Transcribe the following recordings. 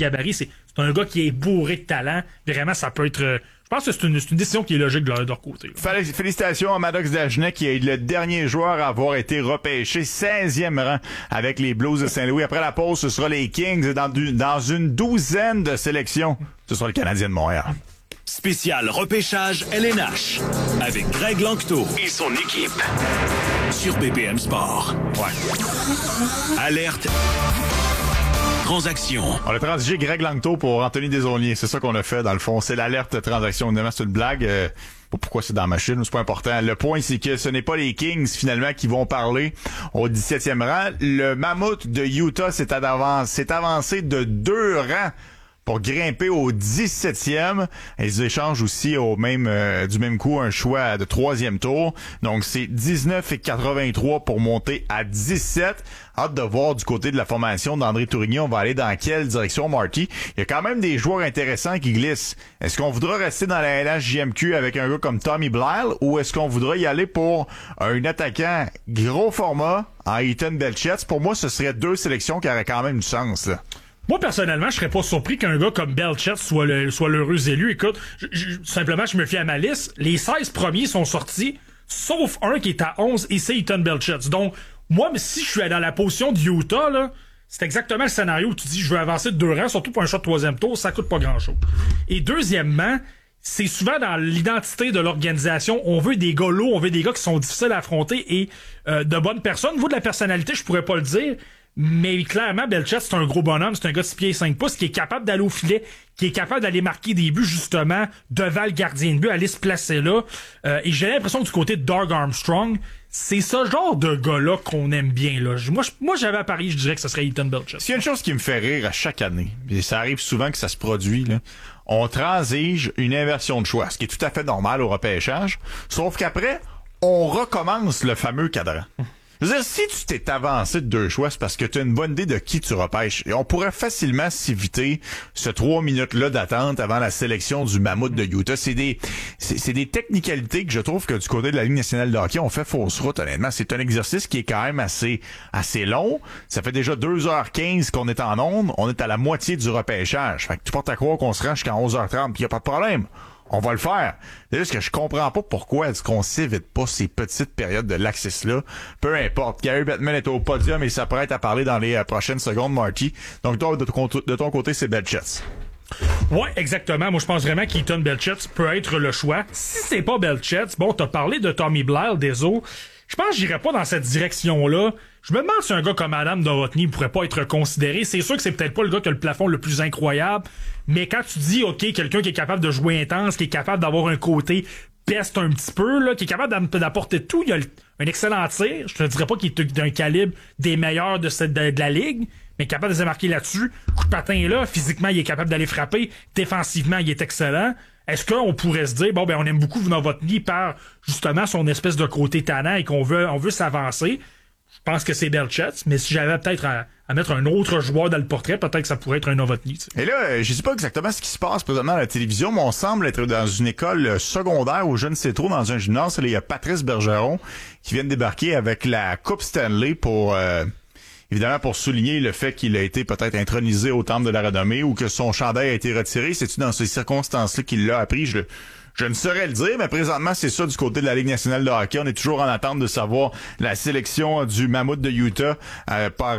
gabarit. C'est un gars qui est bourré de talent. Vraiment, ça peut être... je pense que c'est une décision qui est logique de leur côté. Félicitations à Maddox Dagenet, qui est le dernier joueur à avoir été repêché 16e rang avec les Blues de Saint-Louis. Après la pause, ce sera les Kings. Et dans une douzaine de sélections, ce sera le Canadien de Montréal. Spécial repêchage LNH avec Greg Lanctot et son équipe sur BPM Sport. Ouais. Alerte. Transaction. On a transigé Greg Lanctot pour Anthony Desaulniers. C'est ça qu'on a fait, dans le fond. C'est l'alerte transaction. Évidemment, c'est une blague. Pourquoi c'est dans la machine? C'est pas important. Le point, c'est que ce n'est pas les Kings, finalement, qui vont parler au 17e rang. Le Mammouth de Utah s'est avancé de 2 rangs pour grimper au 17e. Ils échangent aussi du même coup un choix de 3e tour. Donc c'est 19,83 pour monter à 17. Hâte de voir du côté de la formation d'André Tourigny, on va aller dans quelle direction, Marty. Il y a quand même des joueurs intéressants qui glissent. Est-ce qu'on voudra rester dans la LHJMQ avec un gars comme Tommy Blyle ou est-ce qu'on voudra y aller pour un attaquant gros format en Ethan Belchetz? Pour moi, ce serait 2 sélections qui auraient quand même du sens, là. Moi, personnellement, je serais pas surpris qu'un gars comme Belchetz soit l'heureux élu. Écoute, simplement, je me fie à ma liste. Les 16 premiers sont sortis, sauf un qui est à 11, et c'est Ethan Belchetz. Donc, moi, si je suis dans la position de Utah, là, c'est exactement le scénario où tu dis, je veux avancer de 2 rangs, surtout pour un choix de 3e tour, ça coûte pas grand-chose. Et deuxièmement, c'est souvent dans l'identité de l'organisation, on veut des gars lourds, on veut des gars qui sont difficiles à affronter et de bonnes personnes. Vous, de la personnalité, je pourrais pas le dire, mais clairement, Belchetz, c'est un gros bonhomme, c'est un gars de 6 pieds et 5 pouces qui est capable d'aller au filet, qui est capable d'aller marquer des buts, justement, devant le gardien de but, aller se placer là. Et j'ai l'impression que du côté de Doug Armstrong, c'est ce genre de gars-là qu'on aime bien, là. Moi, j'avais à Paris, je dirais que ce serait Ethan Belchetz. S'il y a une chose qui me fait rire à chaque année, et ça arrive souvent que ça se produit, là, on transige une inversion de choix, ce qui est tout à fait normal au repêchage, sauf qu'après, on recommence le fameux cadran. Je veux dire, si tu t'es avancé de 2 choix, c'est parce que tu as une bonne idée de qui tu repêches. Et on pourrait facilement s'éviter ce 3 minutes-là d'attente avant la sélection du Mammouth de Utah. C'est des technicalités que je trouve que du côté de la Ligue nationale de hockey, on fait fausse route, honnêtement. C'est un exercice qui est quand même assez long. Ça fait déjà 2h15 qu'on est en onde. On est à la moitié du repêchage. Fait que tu portes à croire qu'on se rend jusqu'à 11h30, puis y a pas de problème. On va le faire. C'est juste que je comprends pas pourquoi est-ce qu'on s'évite pas ces petites périodes de laxisme-là. Peu importe. Gary Bettman est au podium et s'apprête à parler dans les prochaines secondes, Marty. Donc, toi, de ton côté, c'est Belchetz. Ouais, exactement. Moi, je pense vraiment qu'Ethan Belchetz peut être le choix. Si c'est pas Belchetz, bon, t'as parlé de Tommy Blyle, désolé. Je pense que j'irais pas dans cette direction-là. Je me demande si un gars comme Adam Novotny pourrait pas être considéré. C'est sûr que c'est peut-être pas le gars qui a le plafond le plus incroyable, mais quand tu dis, OK, quelqu'un qui est capable de jouer intense, qui est capable d'avoir un côté peste un petit peu, là, qui est capable d'apporter tout, il a un excellent tir. Je te dirais pas qu'il est d'un calibre des meilleurs de la ligue, mais capable de se marquer là-dessus. Coup de patin là, physiquement, il est capable d'aller frapper. Défensivement, il est excellent. Est-ce qu'on pourrait se dire, bon, ben, on aime beaucoup Novotny par, justement, son espèce de côté tannant et on veut s'avancer? Je pense que c'est Belchetz, mais si j'avais peut-être à mettre un autre joueur dans le portrait, peut-être que ça pourrait être un Novotny. T'sais. Et là, je sais pas exactement ce qui se passe présentement à la télévision, mais on semble être dans une école secondaire ou je ne sais trop, dans un gymnase. Il y a Patrice Bergeron qui vient de débarquer avec la Coupe Stanley pour... évidemment, pour souligner le fait qu'il a été peut-être intronisé au Temple de la Renommée ou que son chandail a été retiré. C'est-tu dans ces circonstances-là qu'il l'a appris? Je ne saurais le dire, mais présentement, c'est ça du côté de la Ligue nationale de hockey. On est toujours en attente de savoir la sélection du Mammouth de Utah par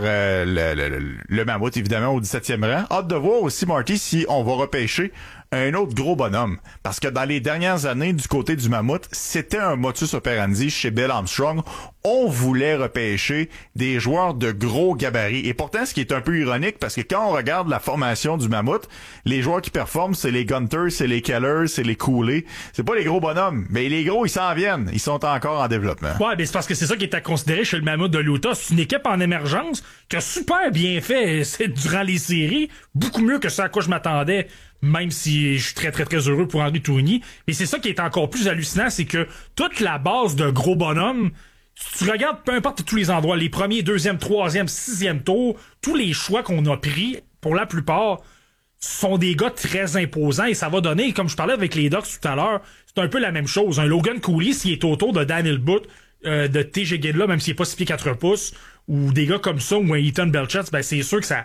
le Mammouth, évidemment, au 17e rang. Hâte de voir aussi, Marty, si on va repêcher un autre gros bonhomme. Parce que dans les dernières années, du côté du Mammouth, c'était un modus operandi chez Bill Armstrong. On voulait repêcher des joueurs de gros gabarits. Et pourtant, ce qui est un peu ironique, parce que quand on regarde la formation du Mammouth, les joueurs qui performent, c'est les Gunter, c'est les Keller, c'est les Cooley. C'est pas les gros bonhommes. Mais les gros, ils s'en viennent. Ils sont encore en développement. Ouais, mais c'est parce que c'est ça qui est à considérer chez le Mammouth de Utah. C'est une équipe en émergence qui a super bien fait durant les séries. Beaucoup mieux que ce à quoi je m'attendais. Même si je suis très, très, très heureux pour André Tourigny. Mais c'est ça qui est encore plus hallucinant, c'est que toute la base de gros bonhommes, tu regardes peu importe tous les endroits, les premiers, deuxième, troisième, sixième tours, tous les choix qu'on a pris, pour la plupart, sont des gars très imposants et ça va donner, comme je parlais avec les Ducks tout à l'heure, c'est un peu la même chose. Un Logan Cooley, s'il est autour de Daniel Booth, de TJ Gidla, même s'il est pas 6 pieds 4 pouces, ou des gars comme ça, ou un Ethan Belchetz, ben c'est sûr que ça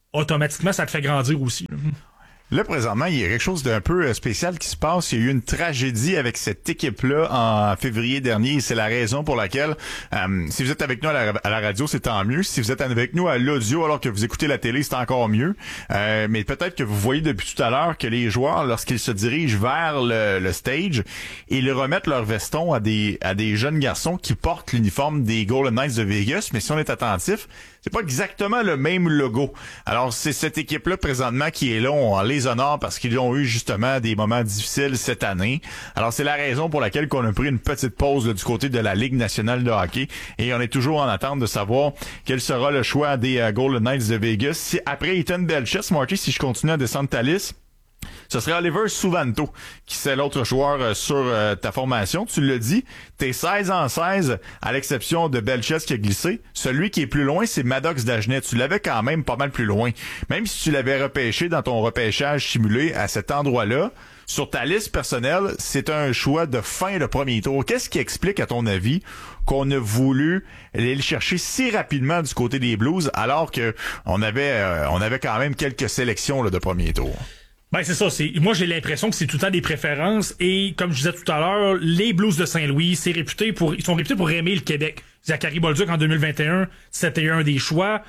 automatiquement, ça te fait grandir aussi. Là, présentement, il y a quelque chose d'un peu spécial qui se passe. Il y a eu une tragédie avec cette équipe-là en février dernier et c'est la raison pour laquelle, si vous êtes avec nous à la radio, c'est tant mieux. Si vous êtes avec nous à l'audio alors que vous écoutez la télé, c'est encore mieux. Mais peut-être que vous voyez depuis tout à l'heure que les joueurs, lorsqu'ils se dirigent vers le stage, ils remettent leur veston à des jeunes garçons qui portent l'uniforme des Golden Knights de Vegas. Mais si on est attentif, c'est pas exactement le même logo. Alors, c'est cette équipe-là, présentement, qui est là. On les honore parce qu'ils ont eu, justement, des moments difficiles cette année. Alors, c'est la raison pour laquelle qu'on a pris une petite pause là, du côté de la Ligue nationale de hockey. Et on est toujours en attente de savoir quel sera le choix des Golden Knights de Vegas. Si, après Ethan Belchets, Marty, si je continue à descendre ta liste, ce serait Oliver Suvanto, qui c'est l'autre joueur sur ta formation. Tu l'as dit, t'es 16-16, à l'exception de Belchets qui a glissé. Celui qui est plus loin, c'est Maddox Dagenet. Tu l'avais quand même pas mal plus loin. Même si tu l'avais repêché dans ton repêchage simulé à cet endroit-là, sur ta liste personnelle, c'est un choix de fin de premier tour. Qu'est-ce qui explique, à ton avis, qu'on a voulu aller le chercher si rapidement du côté des Blues, alors que on avait quand même quelques sélections là, de premier tour? Ben c'est ça, moi j'ai l'impression que c'est tout le temps des préférences et comme je disais tout à l'heure, les Blues de Saint-Louis, ils sont réputés pour aimer le Québec. Zachary Bolduc en 2021, c'était un des choix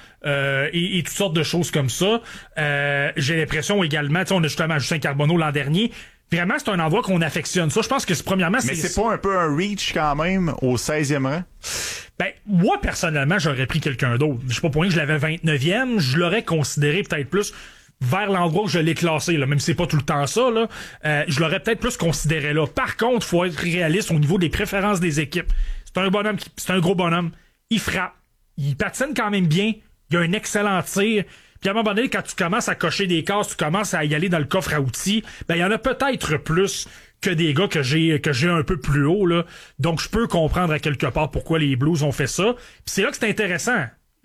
et toutes sortes de choses comme ça. J'ai l'impression également, on a justement Justin Carbonneau l'an dernier. Vraiment, c'est un endroit qu'on affectionne. Ça, je pense que premièrement, mais c'est pas un peu un reach quand même au 16e rang? Ben, moi, personnellement, j'aurais pris quelqu'un d'autre. Je sais pas pour rien que je l'avais 29e, je l'aurais considéré peut-être plus vers l'endroit où je l'ai classé, là, même si c'est pas tout le temps ça, là, je l'aurais peut-être plus considéré là. Par contre, faut être réaliste au niveau des préférences des équipes. C'est un gros bonhomme. Il frappe. Il patine quand même bien. Il a un excellent tir. Puis à un moment donné, quand tu commences à cocher des cases, tu commences à y aller dans le coffre à outils, ben il y en a peut-être plus que des gars que j'ai un peu plus haut, là. Donc je peux comprendre à quelque part pourquoi les Blues ont fait ça. Puis c'est là que c'est intéressant.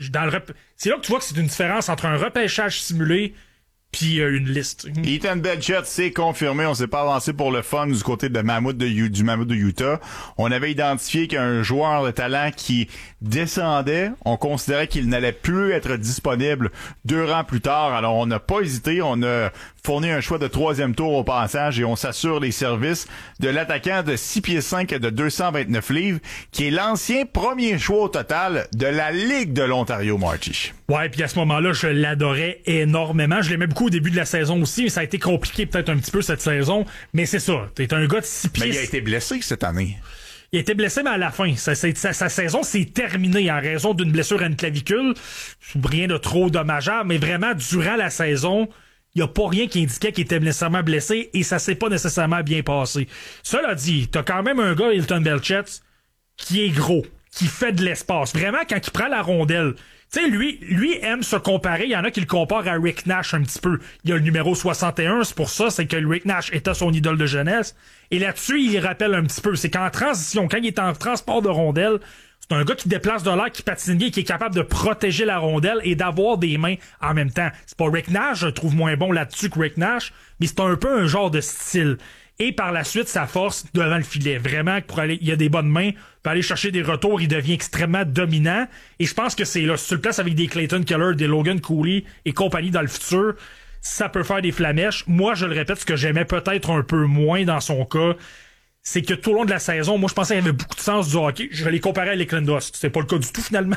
C'est là que tu vois que c'est une différence entre un repêchage simulé puis une liste. Ethan Belchets, c'est confirmé. On s'est pas avancé pour le fun du côté de du Mammoth de Utah. On avait identifié qu'un joueur de talent qui descendait, on considérait qu'il n'allait plus être disponible 2 rangs plus tard. Alors, on n'a pas hésité. On a fourni un choix de 3e tour au passage et on s'assure les services de l'attaquant de 6 pieds 5 et de 229 livres, qui est l'ancien premier choix au total de la Ligue de l'Ontario, Marty. Ouais, puis à ce moment-là, je l'adorais énormément. Je l'aimais beaucoup au début de la saison aussi, mais ça a été compliqué peut-être un petit peu cette saison. Mais c'est ça, t'es un gars de 6 pieds. Mais il a été blessé cette année. Il a été blessé, mais à la fin. Sa saison s'est terminée en raison d'une blessure à une clavicule. Rien de trop dommageable, mais vraiment, durant la saison, il n'y a pas rien qui indiquait qu'il était nécessairement blessé et ça s'est pas nécessairement bien passé. Cela dit, t'as quand même un gars, Hilton Belchets, qui est gros, qui fait de l'espace. Vraiment, quand il prend la rondelle, tu sais, lui aime se comparer. Il y en a qui le comparent à Rick Nash un petit peu. Il y a le numéro 61, c'est pour ça, c'est que Rick Nash était son idole de jeunesse. Et là-dessus, il rappelle un petit peu. C'est qu'en transition, quand il est en transport de rondelle, c'est un gars qui déplace de l'air, qui patine bien, qui est capable de protéger la rondelle et d'avoir des mains en même temps. C'est pas Rick Nash, je trouve moins bon là-dessus que Rick Nash, mais c'est un peu un genre de style. Et par la suite, sa force devant le filet. Vraiment, il a des bonnes mains. Pour aller chercher des retours, il devient extrêmement dominant. Et je pense que c'est là. Si tu le places avec des Clayton Keller, des Logan Cooley et compagnie dans le futur, ça peut faire des flamèches. Moi, je le répète, ce que j'aimais peut-être un peu moins dans son cas, c'est que tout au long de la saison, moi, je pensais qu'il y avait beaucoup de sens du hockey. Je vais les comparer à l'Eclendos. C'est pas le cas du tout, finalement.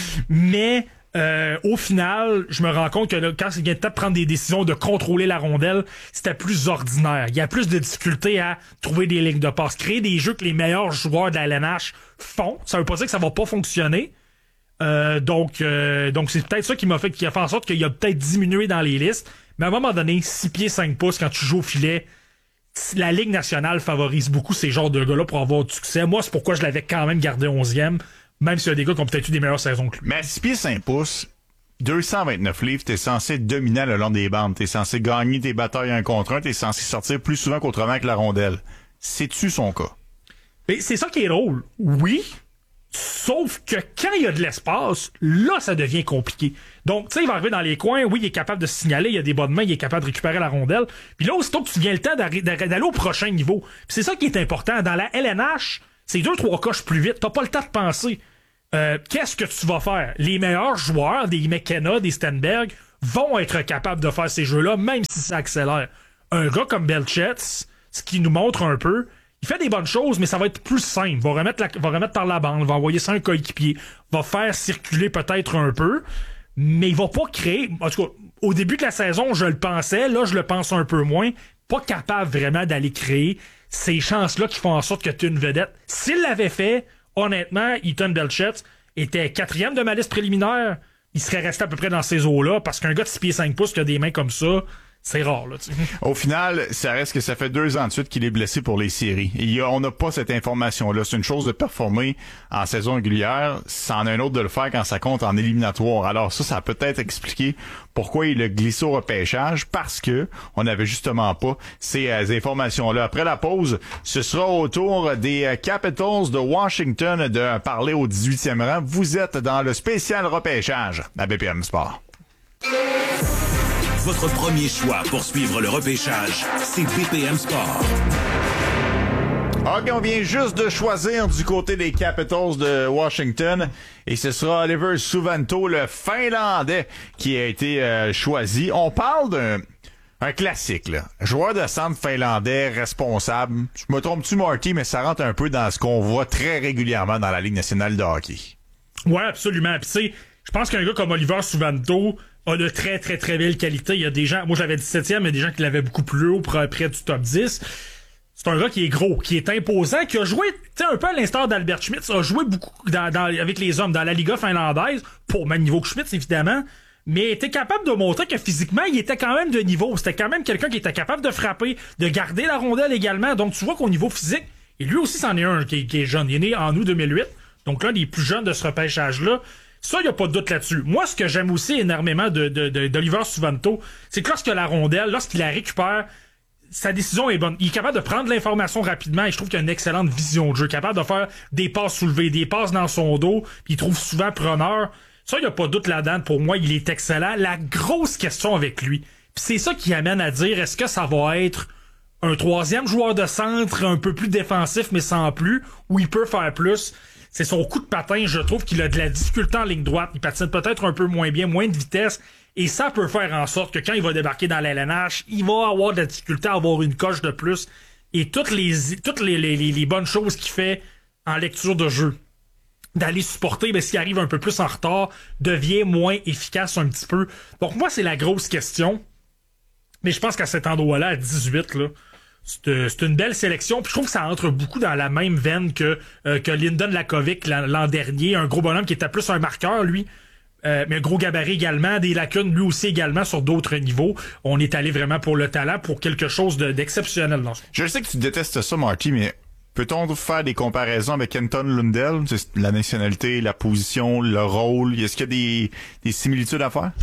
Mais au final, je me rends compte que là, quand il vient de temps de prendre des décisions de contrôler la rondelle, c'était plus ordinaire. Il y a plus de difficultés à trouver des lignes de passe. Créer des jeux que les meilleurs joueurs de la LNH font. Ça veut pas dire que ça va pas fonctionner. Donc c'est peut-être ça qui a fait en sorte qu'il a peut-être diminué dans les listes. Mais à un moment donné, 6 pieds 5 pouces quand tu joues au filet, la Ligue nationale favorise beaucoup ces genres de gars-là pour avoir du succès. Moi, c'est pourquoi je l'avais quand même gardé 11e. Même s'il y a des gars qui ont peut-être eu des meilleures saisons que lui. Mais à 6 pieds 5 pouces, 229 livres, t'es censé être dominant le long des bandes. T'es censé gagner tes batailles 1 contre 1. T'es censé sortir plus souvent qu'autrement avec la rondelle. C'est-tu son cas? Mais c'est ça qui est drôle. Oui. Sauf que quand il y a de l'espace, là, ça devient compliqué. Donc, tu sais, il va arriver dans les coins. Oui, il est capable de signaler. Il y a des bonnes mains. Il est capable de récupérer la rondelle. Puis là, aussitôt que tu viens le temps d'aller au prochain niveau. Puis c'est ça qui est important. Dans la LNH, c'est 2-3 coches plus vite. T'as pas le temps de penser. Qu'est-ce que tu vas faire? Les meilleurs joueurs, des McKenna, des Stenberg, vont être capables de faire ces jeux-là, même si ça accélère. Un gars comme Belchetz, ce qui nous montre un peu, il fait des bonnes choses, mais ça va être plus simple. Va remettre par la bande, va envoyer ça à un coéquipier, va faire circuler peut-être un peu, mais il va pas créer... En tout cas, au début de la saison, je le pensais, là, je le pense un peu moins. Pas capable vraiment d'aller créer ces chances-là qui font en sorte que tu es une vedette. S'il l'avait fait, honnêtement, Ethan Belchetz était 4e de ma liste préliminaire. Il serait resté à peu près dans ces eaux-là, parce qu'un gars de 6 pieds 5 pouces qui a des mains comme ça, c'est rare, là, tu sais. Au final, ça reste que ça fait 2 ans de suite qu'il est blessé pour les séries. On n'a pas cette information-là. C'est une chose de performer en saison régulière, c'en est un autre de le faire quand ça compte en éliminatoire. Alors ça peut être expliqué pourquoi il a glissé au repêchage, parce que on n'avait justement pas ces informations-là. Après la pause, ce sera au tour des Capitals de Washington de parler au 18e rang. Vous êtes dans le spécial repêchage à BPM Sport. Votre premier choix pour suivre le repêchage, c'est BPM Sport. OK, on vient juste de choisir du côté des Capitals de Washington et ce sera Oliver Suvanto, le Finlandais, qui a été choisi. On parle d'un classique, là. Joueur de centre finlandais, responsable. Je me trompe-tu, Marty, mais ça rentre un peu dans ce qu'on voit très régulièrement dans la Ligue nationale de hockey. Ouais, absolument. Puis tu sais, je pense qu'un gars comme Oliver Suvanto a de très, très, très belles qualités. Il y a des gens, moi je l'avais 17e, mais il y a des gens qui l'avaient beaucoup plus haut, près du top 10. C'est un gars qui est gros, qui est imposant, qui a joué, tu sais, un peu à l'instar d'Albert Schmitz, a joué beaucoup avec les hommes dans la Liga finlandaise, pour le même niveau que Schmitz, évidemment, mais était capable de montrer que physiquement, il était quand même de niveau. C'était quand même quelqu'un qui était capable de frapper, de garder la rondelle également. Donc tu vois qu'au niveau physique, et lui aussi c'en est un qui est jeune. Il est né en août 2008, donc l'un des plus jeunes de ce repêchage-là. Ça, il n'y a pas de doute là-dessus. Moi, ce que j'aime aussi énormément d'Oliver Suvanto, c'est que lorsque la rondelle, lorsqu'il la récupère, sa décision est bonne. Il est capable de prendre l'information rapidement et je trouve qu'il a une excellente vision de jeu. Capable de faire des passes soulevées, des passes dans son dos, puis il trouve souvent preneur. Ça, il n'y a pas de doute là-dedans. Pour moi, il est excellent. La grosse question avec lui, puis c'est ça qui amène à dire, est-ce que ça va être un 3e joueur de centre un peu plus défensif, mais sans plus, ou il peut faire plus? C'est son coup de patin, je trouve qu'il a de la difficulté en ligne droite. Il patine peut-être un peu moins bien, moins de vitesse. Et ça peut faire en sorte que quand il va débarquer dans la LNH, il va avoir de la difficulté à avoir une coche de plus. Et toutes les bonnes choses qu'il fait en lecture de jeu, d'aller supporter, ben, s'il arrive un peu plus en retard, devient moins efficace un petit peu. Donc moi, c'est la grosse question. Mais je pense qu'à cet endroit-là, à 18, là, c'est une belle sélection, puis je trouve que ça entre beaucoup dans la même veine que Lyndon Lakovic l'an dernier, un gros bonhomme qui était plus un marqueur, lui, mais un gros gabarit également, des lacunes lui aussi également sur d'autres niveaux. On est allé vraiment pour le talent, pour quelque chose d'exceptionnel dans ce Je sais que tu détestes ça, Marty, mais peut-on faire des comparaisons avec Anton Lundell? C'est la nationalité, la position, le rôle, est-ce qu'il y a des similitudes à faire?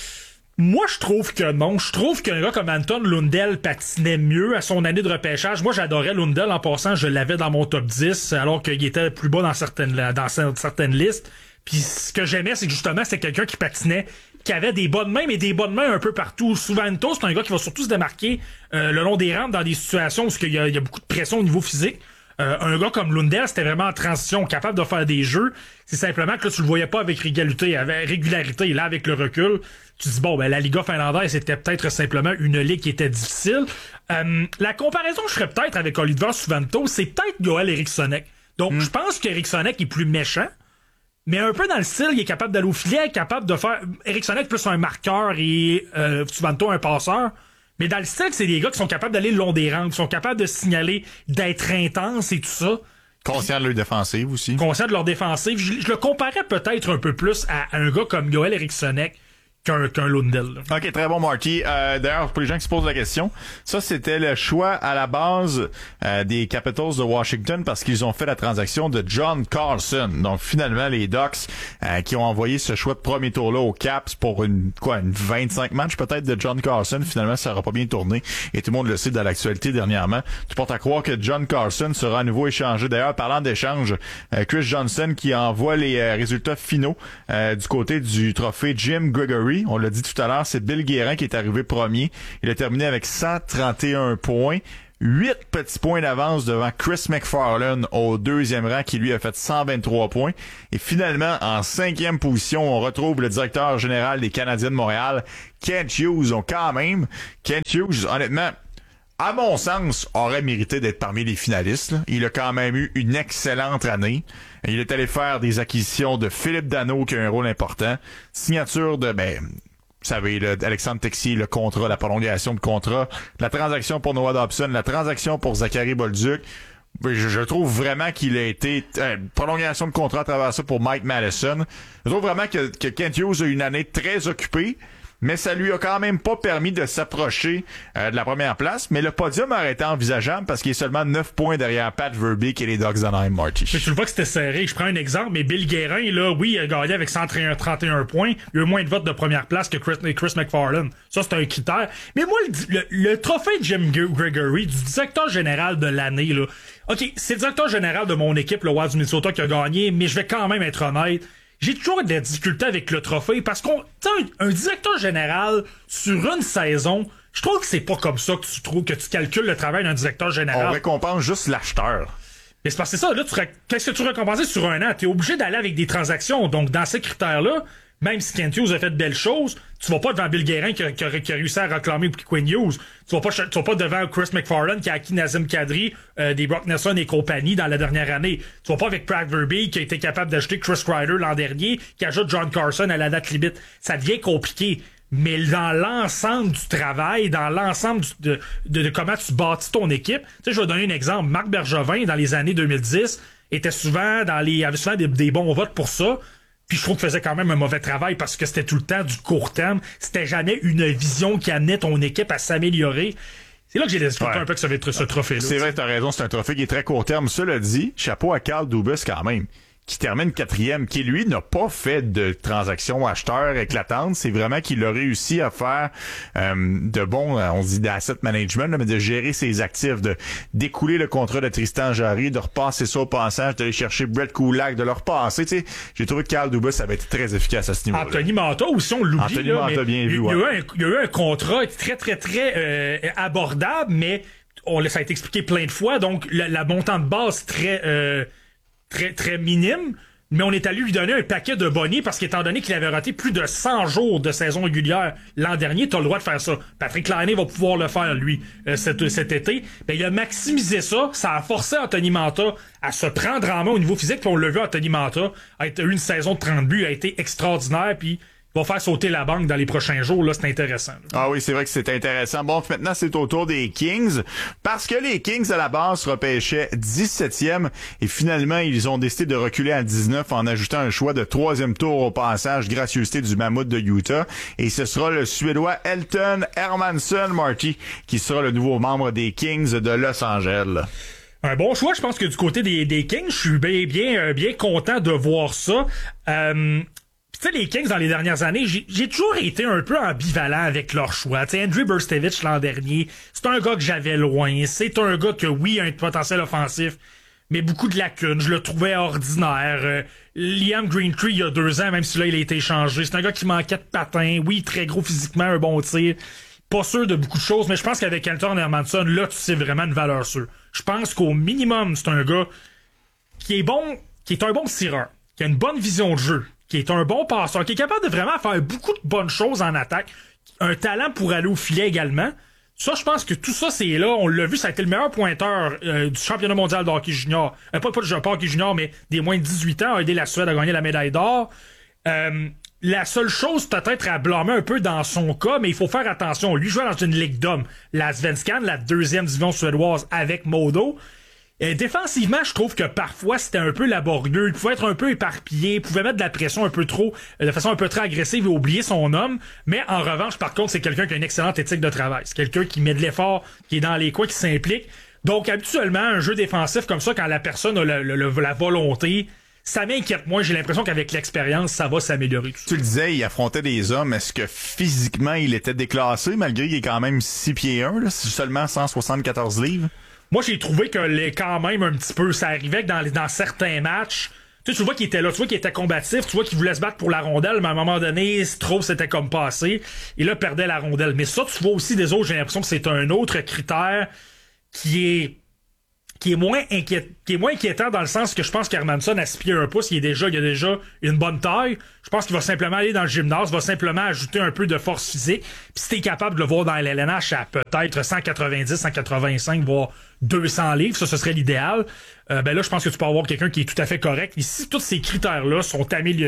Moi, je trouve que non. Je trouve qu'un gars comme Anton Lundell patinait mieux à son année de repêchage. Moi, j'adorais Lundell. En passant, je l'avais dans mon top 10, alors qu'il était plus bas dans certaines listes. Puis ce que j'aimais, c'est que justement, c'est quelqu'un qui patinait, qui avait des bonnes mains, mais des bonnes mains un peu partout. Suvanto, c'est un gars qui va surtout se démarquer le long des rampes dans des situations où il y a beaucoup de pression au niveau physique. Un gars comme Lundell, c'était vraiment en transition, capable de faire des jeux. C'est simplement que là, tu le voyais pas avec régularité. Et là, avec le recul, tu dis, bon, ben, la Liga finlandaise, c'était peut-être simplement une ligue qui était difficile. La comparaison que je ferais peut-être avec Oliver Suvanto, c'est peut-être Joel Erikssonek. Donc, je pense qu'Erikssonek est plus méchant, mais un peu dans le style, il est capable d'aller au filet, capable de faire... Erikssonek plus un marqueur et Suvanto un passeur. Mais dans le style, c'est des gars qui sont capables d'aller le long des rangs, qui sont capables de signaler, d'être intenses et tout ça. Conscient de leur défensive aussi. Conscient de leur défensive. Je le comparais peut-être un peu plus à un gars comme Joel Erikssonek qu'un Lundell. OK, très bon, Marty. D'ailleurs, pour les gens qui se posent la question, ça, c'était le choix à la base des Capitals de Washington parce qu'ils ont fait la transaction de John Carlson. Donc, finalement, les Ducks qui ont envoyé ce choix de premier tour-là aux Caps pour une 25 matchs peut-être de John Carlson. Finalement, ça n'aura pas bien tourné et tout le monde le sait dans l'actualité dernièrement. Tout porte à croire que John Carlson sera à nouveau échangé. D'ailleurs, parlant d'échange, Chris Johnson qui envoie les résultats finaux du côté du trophée Jim Gregory. On l'a dit tout à l'heure, c'est Bill Guérin qui est arrivé premier. Il a terminé avec 131 points, 8 petits points d'avance devant Chris McFarlane au deuxième rang qui lui a fait 123 points. Et finalement, en 5e position, on retrouve le directeur général des Canadiens de Montréal, Kent Hughes. Kent Hughes, honnêtement, à mon sens, aurait mérité d'être parmi les finalistes, là. Il a quand même eu une excellente année. Il est allé faire des acquisitions de Philippe Danault qui a un rôle important. Signature de, vous savez, Alexandre Texier, le contrat, la prolongation de contrat, la transaction pour Noah Dobson, la transaction pour Zachary Bolduc. Je trouve vraiment qu'il a été prolongation de contrat à travers ça pour Mike Madison. Je trouve vraiment que Kent Hughes a eu une année très occupée, mais ça lui a quand même pas permis de s'approcher de la première place. Mais le podium aurait été envisageable parce qu'il est seulement 9 points derrière Pat Verbeek et les Ducks d'Anaheim, Marty. Mais tu le vois que c'était serré. Je prends un exemple, mais Bill Guérin, là, oui, il a gagné avec 131 points. Il a eu moins de votes de première place que Chris McFarlane. Ça, c'est un critère. Mais moi, le trophée de Jim Gregory, du directeur général de l'année, là, OK, c'est le directeur général de mon équipe, le Wild du Minnesota, qui a gagné, mais je vais quand même être honnête. J'ai toujours de la difficulté avec le trophée parce un directeur général sur une saison, je trouve que c'est pas comme ça que tu calcules le travail d'un directeur général. On récompense juste l'acheteur. Mais c'est parce que c'est ça, là, qu'est-ce que tu récompenses sur un an? T'es obligé d'aller avec des transactions. Donc, dans ces critères-là, même si Kent Hughes a fait de belles choses, tu vas pas devant Bill Guérin qui a réussi à réclamer Quinn Hughes. Tu vas pas devant Chris McFarlane qui a acquis Nazem Kadri, des Brock Nelson et compagnie dans la dernière année. Tu vas pas avec Pat Verbeek qui a été capable d'acheter Chris Kreider l'an dernier, qui ajoute John Carson à la date limite. Ça devient compliqué. Mais dans l'ensemble du travail, dans l'ensemble de comment tu bâtis ton équipe, tu sais, je vais donner un exemple. Marc Bergevin, dans les années 2010, avait souvent des bons votes pour ça. Puis je trouve qu'il faisait quand même un mauvais travail parce que c'était tout le temps du court terme. C'était jamais une vision qui amenait ton équipe à s'améliorer. C'est là que j'ai des difficultés un peu que ce trophée-là. C'est vrai, t'as raison, c'est un trophée qui est très court terme. Cela dit, chapeau à Carl Dubas quand même, qui termine 4e, qui lui n'a pas fait de transaction acheteur éclatante. C'est vraiment qu'il a réussi à faire de bons, on dit d'asset management, là, mais de gérer ses actifs, de d'écouler le contrat de Tristan Jarry, de repasser ça au passage, d'aller chercher Brett Kulak, de le repasser. Tu sais, j'ai trouvé que Carl Dubas avait été très efficace à ce niveau-là. Anthony Mantha aussi, on l'oublie. Anthony Mantha, bien vu. Il y a eu un contrat très, très, très abordable, mais ça a été expliqué plein de fois. Donc, la montant de base très, très minime, mais on est allé lui donner un paquet de bonnets parce qu'étant donné qu'il avait raté plus de 100 jours de saison régulière l'an dernier, t'as le droit de faire ça. Patrick Laine va pouvoir le faire, lui, cet été. Ben, il a maximisé ça. Ça a forcé Anthony Mantha à se prendre en main au niveau physique, puis on l'a vu, Anthony Mantha a eu une saison de 30 buts, a été extraordinaire, puis va faire sauter la banque dans les prochains jours. Là, c'est intéressant. Là. Ah oui, c'est vrai que c'est intéressant. Bon, maintenant, c'est au tour des Kings. Parce que les Kings, à la base, repêchaient 17e. Et finalement, ils ont décidé de reculer à 19 en ajoutant un choix de 3e tour au passage, gracieuseté du Mammouth de Utah. Et ce sera le Suédois Elton Hermansson, Marty, qui sera le nouveau membre des Kings de Los Angeles. Un bon choix. Je pense que du côté des Kings, je suis bien content de voir ça. Tu sais, les Kings, dans les dernières années, j'ai toujours été un peu ambivalent avec leur choix. Tu sais, Andrew Burstevich l'an dernier, c'est un gars que j'avais loin. C'est un gars que, oui, a un potentiel offensif, mais beaucoup de lacunes. Je le trouvais ordinaire. Liam Greentree, il y a 2 ans, même si là, il a été échangé. C'est un gars qui manquait de patins. Oui, très gros physiquement, un bon tir. Pas sûr de beaucoup de choses, mais je pense qu'avec Elton Hermansson, là, tu sais vraiment une valeur sûre. Je pense qu'au minimum, c'est un gars qui est bon, qui est un bon tireur, qui a une bonne vision de jeu, qui est un bon passeur, qui est capable de vraiment faire beaucoup de bonnes choses en attaque, un talent pour aller au filet également. Ça, je pense que tout ça, c'est là. On l'a vu, ça a été le meilleur pointeur du championnat mondial de hockey junior. Pas de hockey junior, mais des moins de 18 ans, a aidé la Suède à gagner la médaille d'or. La seule chose peut-être à blâmer un peu dans son cas, mais il faut faire attention. Lui jouait dans une ligue d'hommes, la Svenskan, la 2e division suédoise avec Modo. Défensivement, je trouve que parfois c'était un peu laborieux, il pouvait être un peu éparpillé, il pouvait mettre de la pression un peu trop, de façon un peu très agressive et oublier son homme, mais en revanche, par contre, c'est quelqu'un qui a une excellente éthique de travail, c'est quelqu'un qui met de l'effort, qui est dans les coins, qui s'implique. Donc habituellement, un jeu défensif comme ça, quand la personne a la volonté, ça m'inquiète. Moi, j'ai l'impression qu'avec l'expérience, ça va s'améliorer. Tu le disais, il affrontait des hommes. Est-ce que physiquement, il était déclassé, malgré qu'il est quand même 6 pieds 1, là, c'est seulement 174 livres? Moi, j'ai trouvé que quand même un petit peu, ça arrivait que dans certains matchs, tu vois qu'il était là, tu vois qu'il était combatif, tu vois qu'il voulait se battre pour la rondelle, mais à un moment donné, trop c'était comme passé, et là, perdait la rondelle. Mais ça, tu vois aussi des autres, j'ai l'impression que c'est un autre critère qui est moins inquiétant dans le sens que je pense qu'Hermanson à 6 pieds 1 pouce, il a déjà une bonne taille. Je pense qu'il va simplement aller dans le gymnase, va simplement ajouter un peu de force physique. Puis si t'es capable de le voir dans l'LNH à peut-être 190, 185, voire 200 livres, ça, ce serait l'idéal. Ben là, je pense que tu peux avoir quelqu'un qui est tout à fait correct. Et si tous ces critères-là sont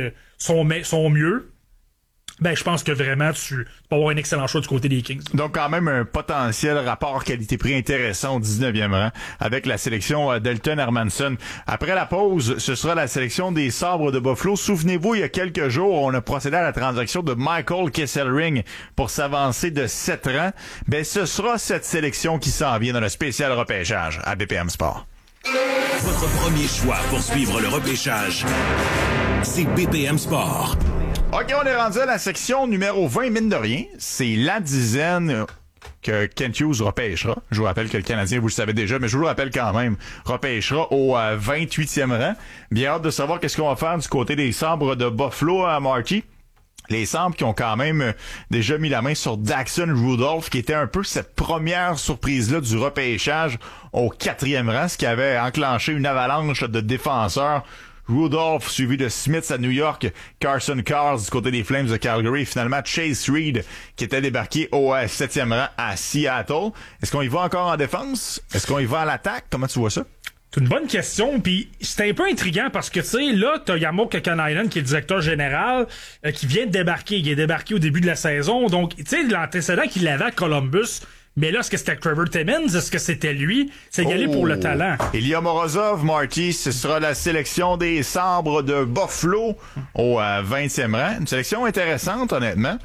mieux, ben, je pense que vraiment, tu peux avoir un excellent choix du côté des Kings. Donc, quand même, un potentiel rapport qualité-prix intéressant au 19e rang avec la sélection d'Elton Hermanson. Après la pause, ce sera la sélection des Sabres de Buffalo. Souvenez-vous, il y a quelques jours, on a procédé à la transaction de Michael Kesselring pour s'avancer de 7 rangs. Ben, ce sera cette sélection qui s'en vient dans le spécial repêchage à BPM Sport. Votre premier choix pour suivre le repêchage, c'est BPM Sport. OK, on est rendu à la section numéro 20, mine de rien. C'est la dizaine que Kent Hughes repêchera. Je vous rappelle que le Canadien, vous le savez déjà, mais je vous le rappelle quand même, repêchera au 28e rang. Bien hâte de savoir qu'est-ce qu'on va faire du côté des Sabres de Buffalo à Marty. Les Sabres qui ont quand même déjà mis la main sur Daxon Rudolph, qui était un peu cette première surprise-là du repêchage au 4e rang, ce qui avait enclenché une avalanche de défenseurs. Rudolph, suivi de Smith à New York, Carson Cars du côté des Flames de Calgary, finalement Chase Reed qui était débarqué au 7e rang à Seattle. Est-ce qu'on y va encore en défense? Est-ce qu'on y va à l'attaque? Comment tu vois ça? C'est une bonne question, puis c'est un peu intriguant parce que, tu sais, là, t'as Jarmo Kekalainen, qui est le directeur général, qui vient de débarquer. Il est débarqué au début de la saison. Donc, tu sais, l'antécédent qu'il avait à Columbus, mais là, est-ce que c'était Trevor Timmins? Est-ce que c'était lui? C'est y aller pour le talent. Ilya Morozov, Marty, ce sera la sélection des Sabres de Buffalo au 20e rang. Une sélection intéressante, honnêtement.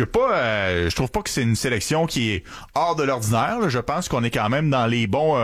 Je trouve pas que c'est une sélection qui est hors de l'ordinaire, là. Je pense qu'on est quand même dans les bons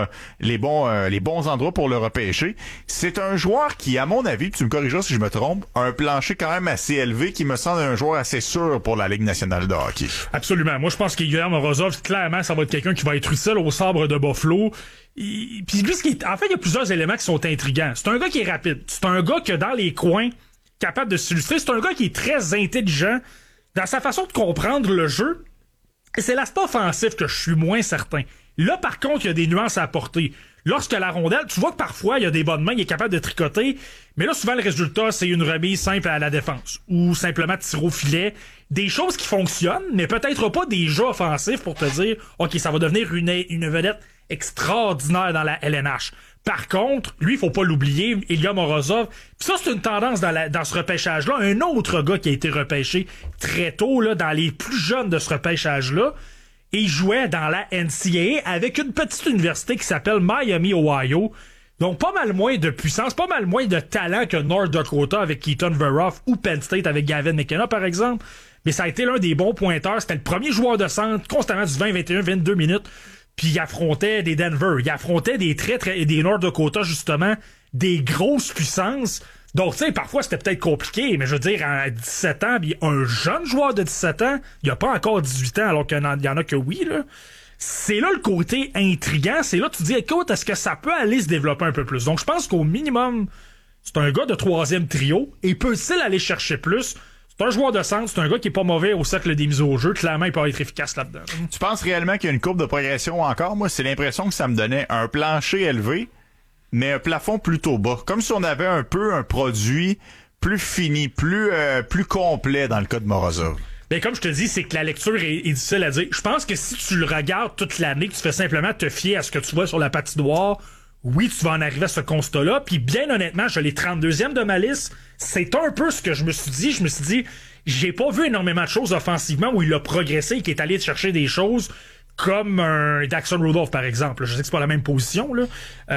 endroits pour le repêcher. C'est un joueur qui, à mon avis, tu me corrigeras si je me trompe, a un plancher quand même assez élevé qui me semble un joueur assez sûr pour la Ligue nationale de hockey. Absolument. Moi, je pense qu'Ilya Morozov, clairement, ça va être quelqu'un qui va être utile aux Sabres de Buffalo. Puis lui, en fait, il y a plusieurs éléments qui sont intriguants. C'est un gars qui est rapide. C'est un gars que dans les coins, capable de s'illustrer. C'est un gars qui est très intelligent dans sa façon de comprendre le jeu. Et c'est l'aspect offensif que je suis moins certain. Là, par contre, il y a des nuances à apporter. Lorsque la rondelle, tu vois que parfois, il y a des bonnes mains, il est capable de tricoter, mais là, souvent, le résultat, c'est une remise simple à la défense, ou simplement tirer au filet. Des choses qui fonctionnent, mais peut-être pas des jeux offensifs pour te dire, OK, ça va devenir une vedette extraordinaire dans la LNH. Par contre, lui, il faut pas l'oublier, Ilya Morozov. Puis ça, c'est une tendance dans ce repêchage-là. Un autre gars qui a été repêché très tôt, là, dans les plus jeunes de ce repêchage-là, et il jouait dans la NCAA avec une petite université qui s'appelle Miami, Ohio. Donc, pas mal moins de puissance, pas mal moins de talent que North Dakota avec Keaton Veroff ou Penn State avec Gavin McKenna, par exemple. Mais ça a été l'un des bons pointeurs. C'était le premier joueur de centre, constamment du 20, 21, 22 minutes. Puis il affrontait des Denver. Il affrontait des North Dakota, justement, des grosses puissances. Donc, tu sais, parfois, c'était peut-être compliqué, mais je veux dire, à 17 ans, puis un jeune joueur de 17 ans, il a pas encore 18 ans, alors qu'il y en a que oui, là. C'est là le côté intriguant. C'est là que tu dis, écoute, est-ce que ça peut aller se développer un peu plus? Donc, je pense qu'au minimum, c'est un gars de 3e trio. Et peut-il aller chercher plus? C'est un joueur de centre, c'est un gars qui est pas mauvais au cercle des mises au jeu. Clairement, il peut être efficace là-dedans. Tu penses réellement qu'il y a une courbe de progression encore? Moi, c'est l'impression que ça me donnait un plancher élevé, mais un plafond plutôt bas. Comme si on avait un peu un produit plus fini, plus complet dans le cas de Morozov. Ben, comme je te dis, c'est que la lecture est difficile à dire. Je pense que si tu le regardes toute l'année, que tu fais simplement te fier à ce que tu vois sur la patinoire, oui, tu vas en arriver à ce constat-là. Puis bien honnêtement, je l'ai 32e de ma liste. C'est un peu ce que je me suis dit. Je me suis dit, j'ai pas vu énormément de choses offensivement où il a progressé et qu'il est allé chercher des choses comme un Daxon Rudolph, par exemple. Je sais que c'est pas la même position, là.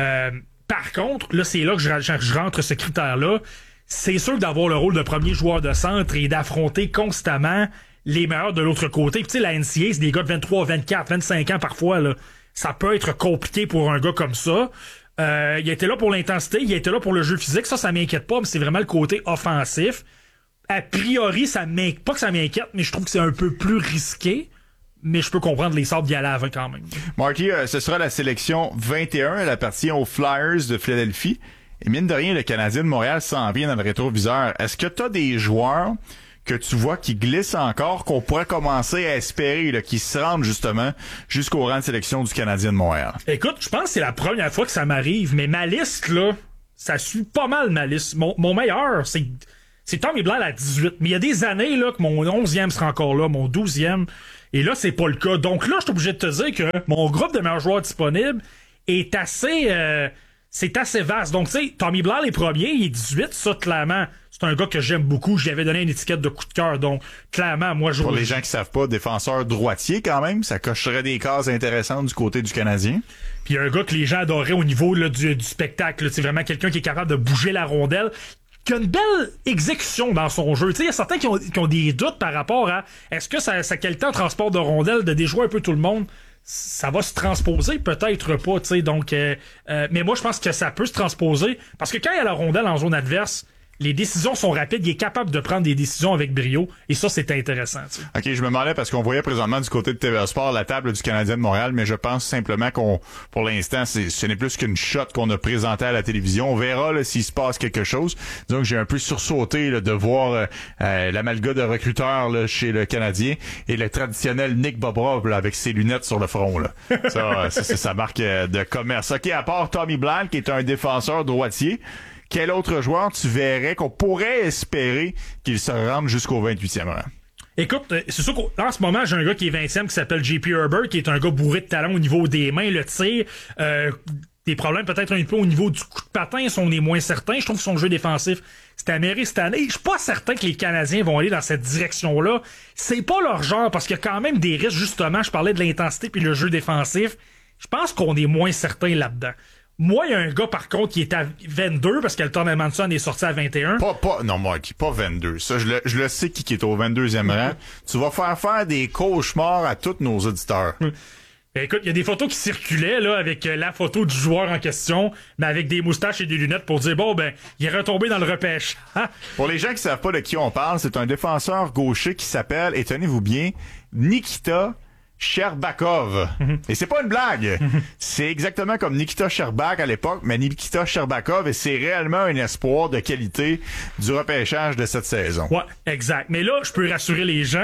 Par contre, là, c'est là que je rentre ce critère-là. C'est sûr que d'avoir le rôle de premier joueur de centre et d'affronter constamment les meilleurs de l'autre côté. Puis tu sais, la NCAA, c'est des gars de 23, 24, 25 ans parfois, là. Ça peut être compliqué pour un gars comme ça. Il a été là pour l'intensité, il a été là pour le jeu physique. Ça m'inquiète pas, mais c'est vraiment le côté offensif. A priori, pas que ça m'inquiète, mais je trouve que c'est un peu plus risqué. Mais je peux comprendre les Sabres d'y aller avant quand même. Marty, ce sera la sélection 21. Elle appartient aux Flyers de Philadelphie. Et mine de rien, le Canadien de Montréal s'en vient dans le rétroviseur. Est-ce que tu as des joueurs que tu vois qui glisse encore, qu'on pourrait commencer à espérer, là, qu'il se rende justement jusqu'au rang de sélection du Canadien de Montréal? Écoute, je pense que c'est la première fois que ça m'arrive, mais ma liste, là, ça suit pas mal ma liste. Mon meilleur, c'est Tommy Blair à 18. Mais il y a des années là que mon 11e sera encore là, mon 12e. Et là, c'est pas le cas. Donc là, je suis obligé de te dire que mon groupe de meilleurs joueurs disponibles est assez... c'est assez vaste. Donc, tu sais, Tommy Blair, les premiers, il est 18. Ça, clairement, c'est un gars que j'aime beaucoup. Je lui avais donné une étiquette de coup de cœur. Donc, clairement, moi, je... Pour les gens qui savent pas, défenseur droitier quand même, ça cocherait des cases intéressantes du côté du Canadien. Puis un gars que les gens adoraient au niveau là, du spectacle. C'est vraiment quelqu'un qui est capable de bouger la rondelle, qui a une belle exécution dans son jeu. Il y a certains qui ont des doutes par rapport à est-ce que sa qualité en transport de rondelle, de déjouer un peu tout le monde, ça va se transposer? Peut-être pas. Donc, mais moi, je pense que ça peut se transposer parce que quand il y a la rondelle en zone adverse, les décisions sont rapides, il est capable de prendre des décisions avec brio, et ça, c'est intéressant. T'sais. OK, je me demandais parce qu'on voyait présentement du côté de TVA Sport la table du Canadien de Montréal, mais je pense simplement pour l'instant, ce n'est plus qu'une shot qu'on a présentée à la télévision. On verra là, s'il se passe quelque chose. Donc, j'ai un peu sursauté là, de voir l'amalgame de recruteurs là, chez le Canadien et le traditionnel Nick Bobrov là, avec ses lunettes sur le front. Là. Ça marque de commerce. OK, à part Tommy Blair, qui est un défenseur droitier, quel autre joueur tu verrais qu'on pourrait espérer qu'il se rende jusqu'au 28e rang? Écoute, c'est sûr qu'en ce moment, j'ai un gars qui est 20e qui s'appelle JP Herbert, qui est un gars bourré de talent au niveau des mains, le tir. Des problèmes peut-être un peu au niveau du coup de patin, on est moins certain. Je trouve que son jeu défensif, c'est amélioré cette année. Je suis pas certain que les Canadiens vont aller dans cette direction-là. C'est pas leur genre, parce qu'il y a quand même des risques, justement. Je parlais de l'intensité puis le jeu défensif. Je pense qu'on est moins certain là-dedans. Moi, il y a un gars, par contre, qui est à 22, parce que le tournament de Sun est sorti à 21. Non, Mike, pas 22. Ça, je le sais qui est au 22e rang. Tu vas faire des cauchemars à tous nos auditeurs. Écoute, il y a des photos qui circulaient, là, avec la photo du joueur en question, mais avec des moustaches et des lunettes pour dire, bon, ben, il est retombé dans le repêche. Pour les gens qui savent pas de qui on parle, c'est un défenseur gaucher qui s'appelle, et tenez-vous bien, Nikita Sherbakov. Et c'est pas une blague. C'est exactement comme Nikita Sherbak à l'époque, mais Nikita Sherbakov, et c'est réellement un espoir de qualité du repêchage de cette saison. Ouais, exact. Mais là, je peux rassurer les gens,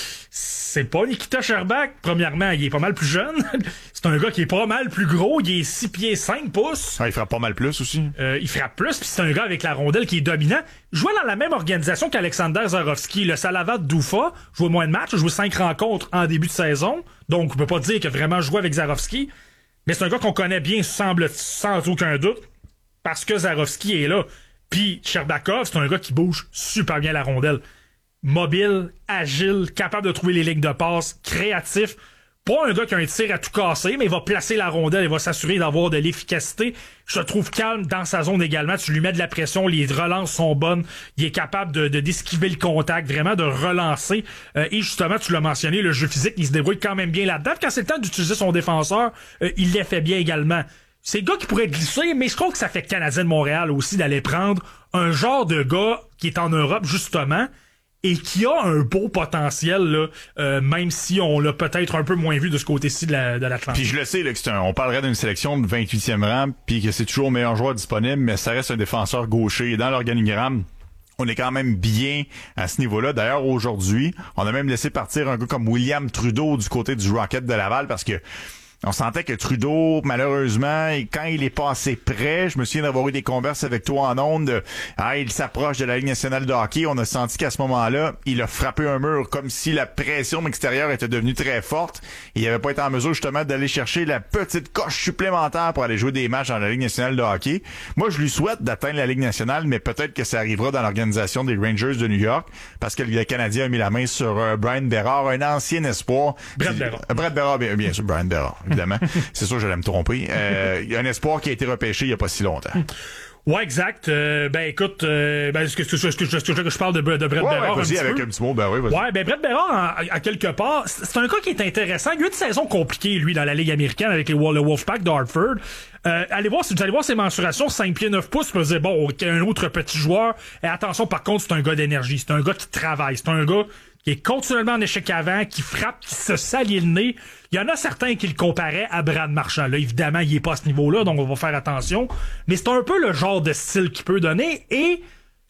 c'est pas Nikita Sherbak. Premièrement, il est pas mal plus jeune. C'est un gars qui est pas mal plus gros. Il est 6 pieds 5 pouces. Ah, il frappe pas mal plus aussi. Il frappe plus, puis c'est un gars avec la rondelle qui est dominant. Jouait dans la même organisation qu'Alexander Zarovski, le Salavat Doufa. Jouait moins de matchs, joué 5 rencontres en début de saison. Donc, on peut pas dire qu'il a vraiment joué avec Zarovski. Mais c'est un gars qu'on connaît bien, semble sans aucun doute, parce que Zarovski est là. Puis Sherbakov, c'est un gars qui bouge super bien la rondelle. Mobile, agile, capable de trouver les lignes de passe, créatif. Pas un gars qui a un tir à tout casser, mais il va placer la rondelle et va s'assurer d'avoir de l'efficacité. Je le trouve calme dans sa zone également. Tu lui mets de la pression, les relances sont bonnes. Il est capable d'esquiver le contact, vraiment de relancer. Et justement, tu l'as mentionné, le jeu physique, il se débrouille quand même bien là-dedans. Quand c'est le temps d'utiliser son défenseur, il l'est fait bien également. C'est le gars qui pourrait glisser, mais je trouve que ça fait Canadien de Montréal aussi d'aller prendre un genre de gars qui est en Europe, justement, et qui a un beau potentiel, là, même si on l'a peut-être un peu moins vu de ce côté-ci de l'Atlantique. Puis je le sais là, que on parlerait d'une sélection de 28e rang, puis que c'est toujours le meilleur joueur disponible, mais ça reste un défenseur gaucher. Et dans l'organigramme, on est quand même bien à ce niveau-là. D'ailleurs, aujourd'hui, on a même laissé partir un gars comme William Trudeau du côté du Rocket de Laval, parce que on sentait que Trudeau, malheureusement, quand il est pas assez près, je me souviens d'avoir eu des converses avec toi en ondes, il s'approche de la Ligue nationale de hockey, on a senti qu'à ce moment-là, il a frappé un mur comme si la pression extérieure était devenue très forte. Il avait pas été en mesure justement d'aller chercher la petite coche supplémentaire pour aller jouer des matchs dans la Ligue nationale de hockey. Moi, je lui souhaite d'atteindre la Ligue nationale, mais peut-être que ça arrivera dans l'organisation des Rangers de New York, parce que le Canadien a mis la main sur Brian Berard, un ancien espoir. Brett Berard, bien sûr, Brian Berard. Évidemment. C'est sûr que j'allais me tromper. Il y a un espoir qui a été repêché il y a pas si longtemps. Ouais, exact. Écoute, est-ce que je parle de Brett Berard vas-y, avec un petit mot, vas-y. Ouais, Brett Berard, à quelque part, c'est un cas qui est intéressant. Il y a eu une saison compliquée, lui, dans la Ligue américaine avec le Wolfpack d'Hartford. Si vous allez voir ses mensurations, 5 pieds 9 pouces, vous allez dire, bon, un autre petit joueur. Et attention, par contre, c'est un gars d'énergie. C'est un gars qui travaille. C'est un gars qui est continuellement en échec avant, qui frappe, qui se salit le nez. Il y en a certains qui le comparaient à Brad Marchand. Là, évidemment, il est pas à ce niveau-là, donc on va faire attention. Mais c'est un peu le genre de style qu'il peut donner. Et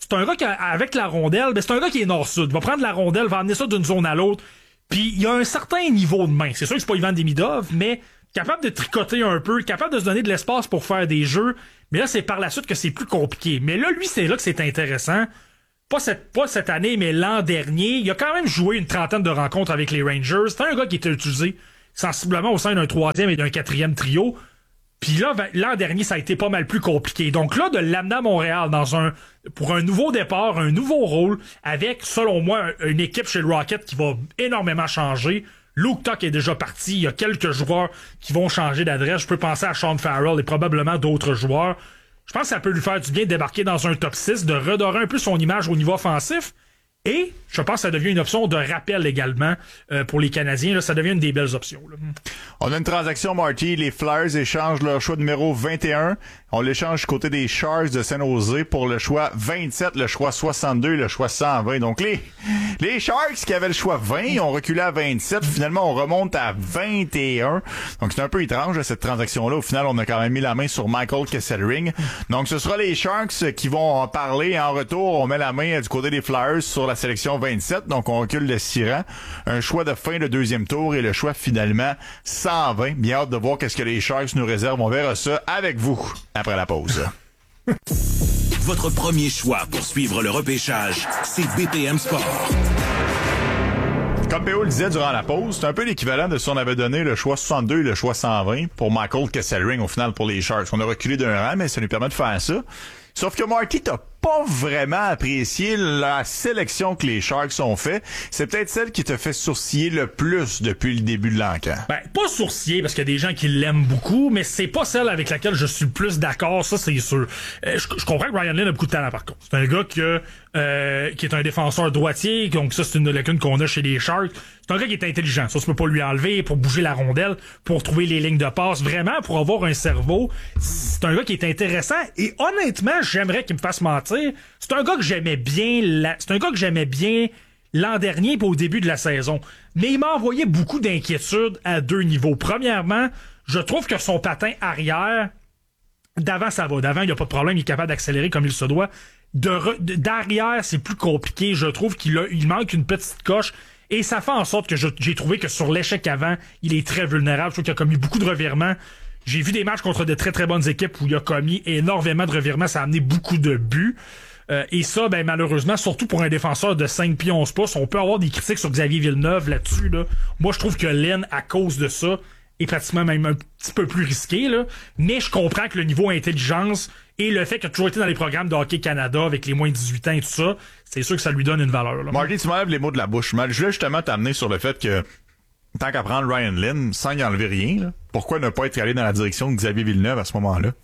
c'est un gars qui, avec la rondelle, c'est un gars qui est nord-sud. Il va prendre la rondelle, va amener ça d'une zone à l'autre. Puis il a un certain niveau de main. C'est sûr que c'est pas Ivan Demidov, mais capable de tricoter un peu, capable de se donner de l'espace pour faire des jeux. Mais là, c'est par la suite que c'est plus compliqué. Mais là, lui, c'est là que c'est intéressant. Pas cette année, mais l'an dernier. Il a quand même joué une trentaine de rencontres avec les Rangers. C'était un gars qui était utilisé sensiblement au sein d'un 3e et d'un 4e trio. Puis là, l'an dernier, ça a été pas mal plus compliqué. Donc là, de l'amener à Montréal pour un nouveau départ, un nouveau rôle, avec, selon moi, une équipe chez le Rocket qui va énormément changer. Luke Tuck est déjà parti. Il y a quelques joueurs qui vont changer d'adresse. Je peux penser à Sean Farrell et probablement d'autres joueurs. Je pense que ça peut lui faire du bien de débarquer dans un top 6, de redorer un peu son image au niveau offensif. Et je pense que ça devient une option de rappel également pour les Canadiens. Là, ça devient une des belles options. Là. On a une transaction, Marty. Les Flyers échangent leur choix numéro 21. On l'échange du côté des Sharks de San Jose pour le choix 27, le choix 62 et le choix 120. Donc les Sharks qui avaient le choix 20 ont reculé à 27. Finalement, on remonte à 21. Donc c'est un peu étrange cette transaction-là. Au final, on a quand même mis la main sur Michael Kesselring. Donc ce sera les Sharks qui vont en parler. En retour, on met la main du côté des Flyers sur la sélection 27. Donc on recule de 6 rangs. Un choix de fin de deuxième tour et le choix finalement 120. Bien hâte de voir qu'est-ce que les Sharks nous réservent. On verra ça avec vous après la pause. Votre premier choix pour suivre le repêchage, c'est BPM Sport. Comme PO le disait durant la pause, c'est un peu l'équivalent de si on avait donné le choix 62 et le choix 120 pour Michael Kesselring au final pour les Sharks. On a reculé d'un rang, mais ça nous permet de faire ça. Sauf que Marty, t'as pas vraiment apprécié la sélection que les Sharks ont fait. C'est peut-être celle qui te fait sourciller le plus depuis le début de l'encan. Ben, pas sourciller, parce qu'il y a des gens qui l'aiment beaucoup, mais c'est pas celle avec laquelle je suis le plus d'accord, ça c'est sûr. Je comprends que Ryan Lynn a beaucoup de talent par contre. C'est un gars qui est un défenseur droitier, donc ça c'est une lacune qu'on a chez les Sharks. C'est un gars qui est intelligent, ça tu peux pas lui enlever, pour bouger la rondelle, pour trouver les lignes de passe, vraiment pour avoir un cerveau. C'est un gars qui est intéressant et honnêtement, j'aimerais qu'il me fasse mentir. C'est un gars que j'aimais bien l'an dernier et au début de la saison. Mais il m'a envoyé beaucoup d'inquiétudes à deux niveaux. Premièrement, je trouve que son patin arrière, d'avant ça va. D'avant, il n'y a pas de problème, il est capable d'accélérer comme il se doit. D'arrière, c'est plus compliqué. Je trouve qu'il manque une petite coche. Et ça fait en sorte que j'ai trouvé que sur l'échec avant, il est très vulnérable. Je trouve qu'il a commis beaucoup de revirements. J'ai vu des matchs contre de très très bonnes équipes où il a commis énormément de revirements. Ça a amené beaucoup de buts. Et ça, ben malheureusement, surtout pour un défenseur de 5 pieds 11 pouces, on peut avoir des critiques sur Xavier Villeneuve là-dessus. Là. Moi, je trouve que Lynn, à cause de ça, est pratiquement même un petit peu plus risqué. Là. Mais je comprends que le niveau intelligence et le fait qu'il a toujours été dans les programmes de Hockey Canada avec les moins de 18 ans et tout ça, c'est sûr que ça lui donne une valeur. Là. Marty, tu m'enlèves les mots de la bouche. Je voulais justement t'amener sur le fait que tant qu'à prendre Ryan Lynn, sans y enlever rien, là, pourquoi ne pas être allé dans la direction de Xavier Villeneuve à ce moment-là?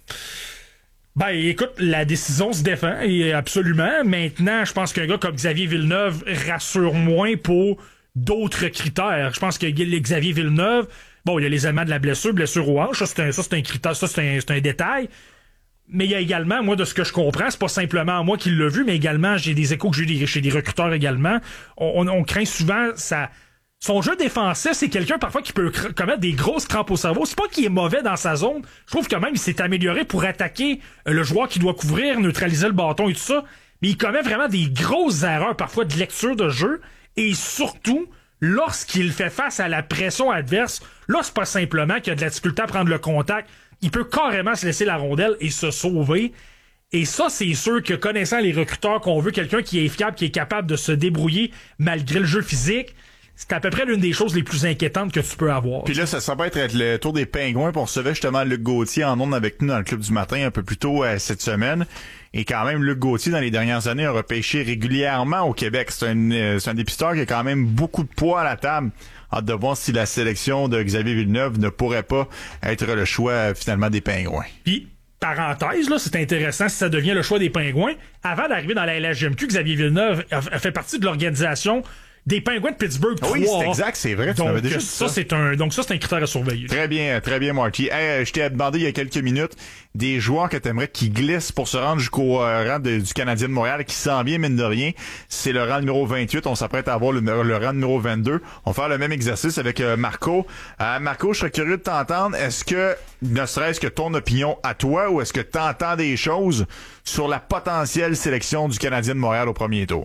Ben, écoute, la décision se défend, et absolument. Maintenant, je pense qu'un gars comme Xavier Villeneuve rassure moins pour d'autres critères. Je pense que Xavier Villeneuve, bon, il y a les éléments de la blessure au hanche, ça c'est un critère, ça c'est un détail. Mais il y a également, moi, de ce que je comprends, c'est pas simplement moi qui l'ai vu, mais également, j'ai des échos que j'ai eu chez des recruteurs également. On craint souvent son jeu défensif, c'est quelqu'un parfois qui peut commettre des grosses crampes au cerveau. C'est pas qu'il est mauvais dans sa zone. Je trouve que même il s'est amélioré pour attaquer le joueur qui doit couvrir, neutraliser le bâton et tout ça. Mais il commet vraiment des grosses erreurs parfois de lecture de jeu. Et surtout, lorsqu'il fait face à la pression adverse, là, c'est pas simplement qu'il a de la difficulté à prendre le contact. Il peut carrément se laisser la rondelle et se sauver. Et ça, c'est sûr que connaissant les recruteurs qu'on veut, quelqu'un qui est fiable, qui est capable de se débrouiller malgré le jeu physique, c'est à peu près l'une des choses les plus inquiétantes que tu peux avoir. Puis là, ça va être le tour des Pingouins. Puis on recevait justement Luc Gauthier en ondes avec nous dans le Club du matin un peu plus tôt cette semaine. Et quand même, Luc Gauthier, dans les dernières années, a repêché régulièrement au Québec. C'est un dépisteur qui a quand même beaucoup de poids à la table. Hâte de voir si la sélection de Xavier Villeneuve ne pourrait pas être le choix finalement des Pingouins. Puis, parenthèse, là, c'est intéressant si ça devient le choix des Pingouins. Avant d'arriver dans la LHJMQ, Xavier Villeneuve a fait partie de l'organisation des Penguins de Pittsburgh 3. Oui, c'est exact, c'est vrai. Tu m'avais déjà dit ça. C'est un critère à surveiller. Très bien, Marty. Hey, je t'ai demandé il y a quelques minutes des joueurs que t'aimerais qui glissent pour se rendre jusqu'au rang du Canadien de Montréal, qui s'en vient, mine de rien. C'est le rang numéro 28. On s'apprête à avoir le rang numéro 22. On va faire le même exercice avec Marco. Marco, je serais curieux de t'entendre. Est-ce que, ne serait-ce que ton opinion à toi, ou est-ce que t'entends des choses sur la potentielle sélection du Canadien de Montréal au premier tour?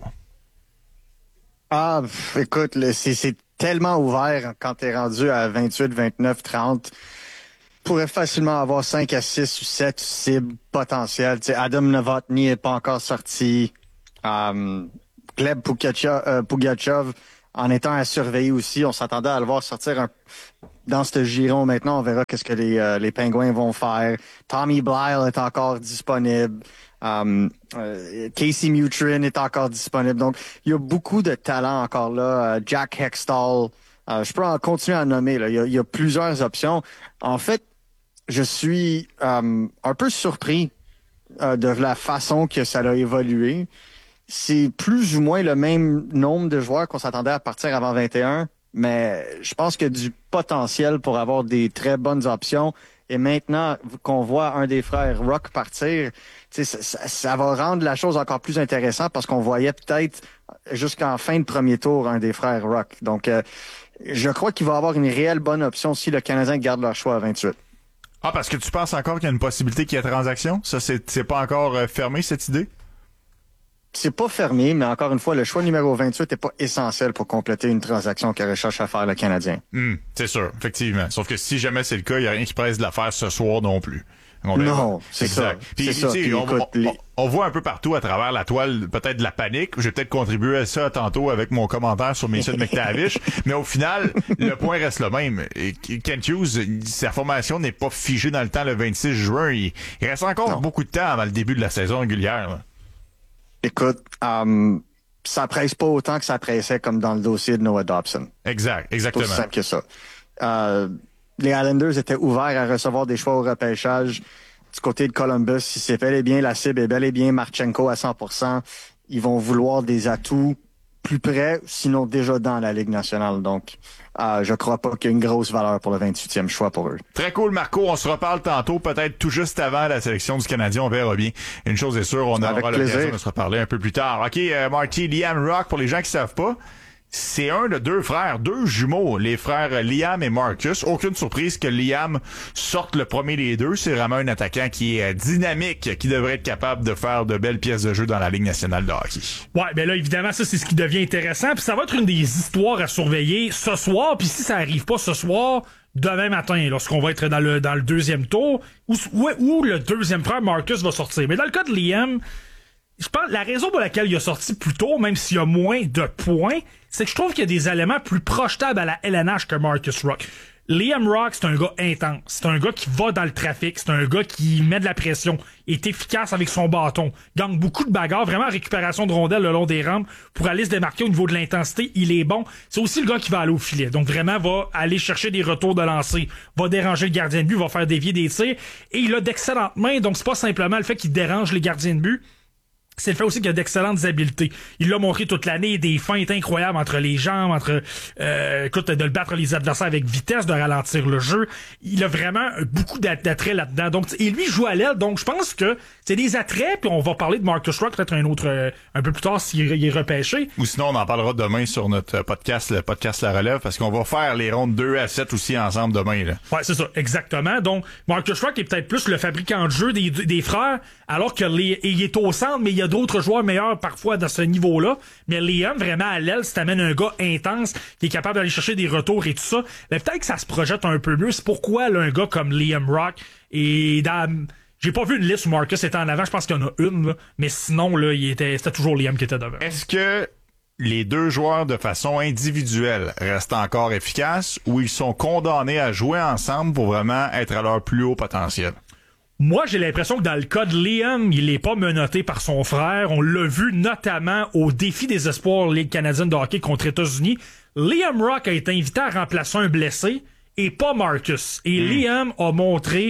Écoute, c'est tellement ouvert quand t'es rendu à 28, 29, 30. Pourrait facilement avoir 5 à 6 ou 7 cibles potentielles. T'sais, Adam Novotny n'est pas encore sorti. Gleb Pugachev, en étant à surveiller aussi, on s'attendait à le voir sortir dans ce giron. Maintenant, on verra qu'est-ce que les Pingouins vont faire. Tommy Blyle est encore disponible. Casey Mutrin est encore disponible. Donc, il y a beaucoup de talent encore là. Jack Hextall. Je peux en continuer à nommer. Là. Il y a plusieurs options. En fait, je suis un peu surpris de la façon que ça a évolué. C'est plus ou moins le même nombre de joueurs qu'on s'attendait à partir avant 21, mais je pense qu'il y a du potentiel pour avoir des très bonnes options. Et maintenant qu'on voit un des frères Rock partir, ça va rendre la chose encore plus intéressante parce qu'on voyait peut-être jusqu'en fin de premier tour un des frères Rock. Donc, je crois qu'il va y avoir une réelle bonne option si le Canadien garde leur choix à 28. Ah, parce que tu penses encore qu'il y a une possibilité qu'il y ait transaction? Ça, c'est pas encore fermé, cette idée? C'est pas fermé, mais encore une fois, le choix numéro 28 n'est pas essentiel pour compléter une transaction que recherche à faire le Canadien. C'est sûr, effectivement. Sauf que si jamais c'est le cas, il n'y a rien qui presse de la faire ce soir non plus. Non, c'est ça. Puis, on voit un peu partout à travers la toile peut-être de la panique. J'ai peut-être contribué à ça tantôt avec mon commentaire sur Mason McTavish. Mais au final, le point reste le même. Kent Hughes, sa formation n'est pas figée dans le temps le 26 juin. Il reste encore beaucoup de temps avant le début de la saison régulière. Là. Écoute, ça presse pas autant que ça pressait comme dans le dossier de Noah Dobson. Exactement. C'est aussi simple que ça. Les Islanders étaient ouverts à recevoir des choix au repêchage du côté de Columbus. Si c'est bel et bien la cible est bel et bien Marchenko à 100%, ils vont vouloir des atouts plus près, sinon déjà dans la Ligue nationale. Donc, je crois pas qu'il y ait une grosse valeur pour le 28e choix pour eux. Très cool, Marco. On se reparle tantôt, peut-être tout juste avant la sélection du Canadien. On verra bien. Une chose est sûre, on aura l'occasion de se reparler un peu plus tard. OK, Marty, Liam Rock, pour les gens qui savent pas, c'est un de deux frères, deux jumeaux, les frères Liam et Marcus. Aucune surprise que Liam sorte le premier des deux. C'est vraiment un attaquant qui est dynamique, qui devrait être capable de faire de belles pièces de jeu dans la Ligue nationale de hockey. Ouais, ben là, évidemment, ça, c'est ce qui devient intéressant. Puis ça va être une des histoires à surveiller ce soir. Puis si ça arrive pas ce soir, demain matin, lorsqu'on va être dans le deuxième tour, où le deuxième frère Marcus va sortir. Mais dans le cas de Liam, je pense la raison pour laquelle il a sorti plus tôt, même s'il y a moins de points, c'est que je trouve qu'il y a des éléments plus projetables à la LNH que Marcus Rock. Liam Rock, c'est un gars intense. C'est un gars qui va dans le trafic. C'est un gars qui met de la pression. Est efficace avec son bâton. Gagne beaucoup de bagarres. Vraiment récupération de rondelles le long des rampes pour aller se démarquer au niveau de l'intensité. Il est bon. C'est aussi le gars qui va aller au filet. Donc vraiment va aller chercher des retours de lancer. Va déranger le gardien de but. Va faire dévier des tirs. Et il a d'excellentes mains. Donc c'est pas simplement le fait qu'il dérange les gardiens de but. C'est le fait aussi qu'il a d'excellentes habiletés. Il l'a montré toute l'année, des feintes incroyables entre les jambes, écoute, de le battre les adversaires avec vitesse, de ralentir le jeu. Il a vraiment beaucoup d'attraits là-dedans. Donc, et lui joue à l'aile, donc je pense que c'est des attraits, puis on va parler de Marcus Rock peut-être un peu plus tard s'il est repêché. Ou sinon, on en parlera demain sur notre podcast, le podcast La Relève, parce qu'on va faire les rondes 2 à 7 aussi ensemble demain. Là. Ouais, c'est ça, exactement. Donc, Marcus Rock est peut-être plus le fabricant de jeu des frères, alors que il est au centre, mais il y a d'autres joueurs meilleurs parfois dans ce niveau-là. Mais Liam, vraiment à l'aile, si t'amènes un gars intense qui est capable d'aller chercher des retours et tout ça, mais peut-être que ça se projette un peu mieux. C'est pourquoi là, un gars comme Liam Rock et j'ai pas vu une liste où Marcus était en avant. Je pense qu'il y en a une, là. Mais sinon, là, c'était toujours Liam qui était devant. Est-ce que les deux joueurs de façon individuelle restent encore efficaces ou ils sont condamnés à jouer ensemble pour vraiment être à leur plus haut potentiel? Moi, j'ai l'impression que dans le cas de Liam, il est pas menotté par son frère. On l'a vu notamment au défi des espoirs Ligue canadienne de hockey contre les États-Unis. Liam Rock a été invité à remplacer un blessé et pas Marcus. Et Liam a montré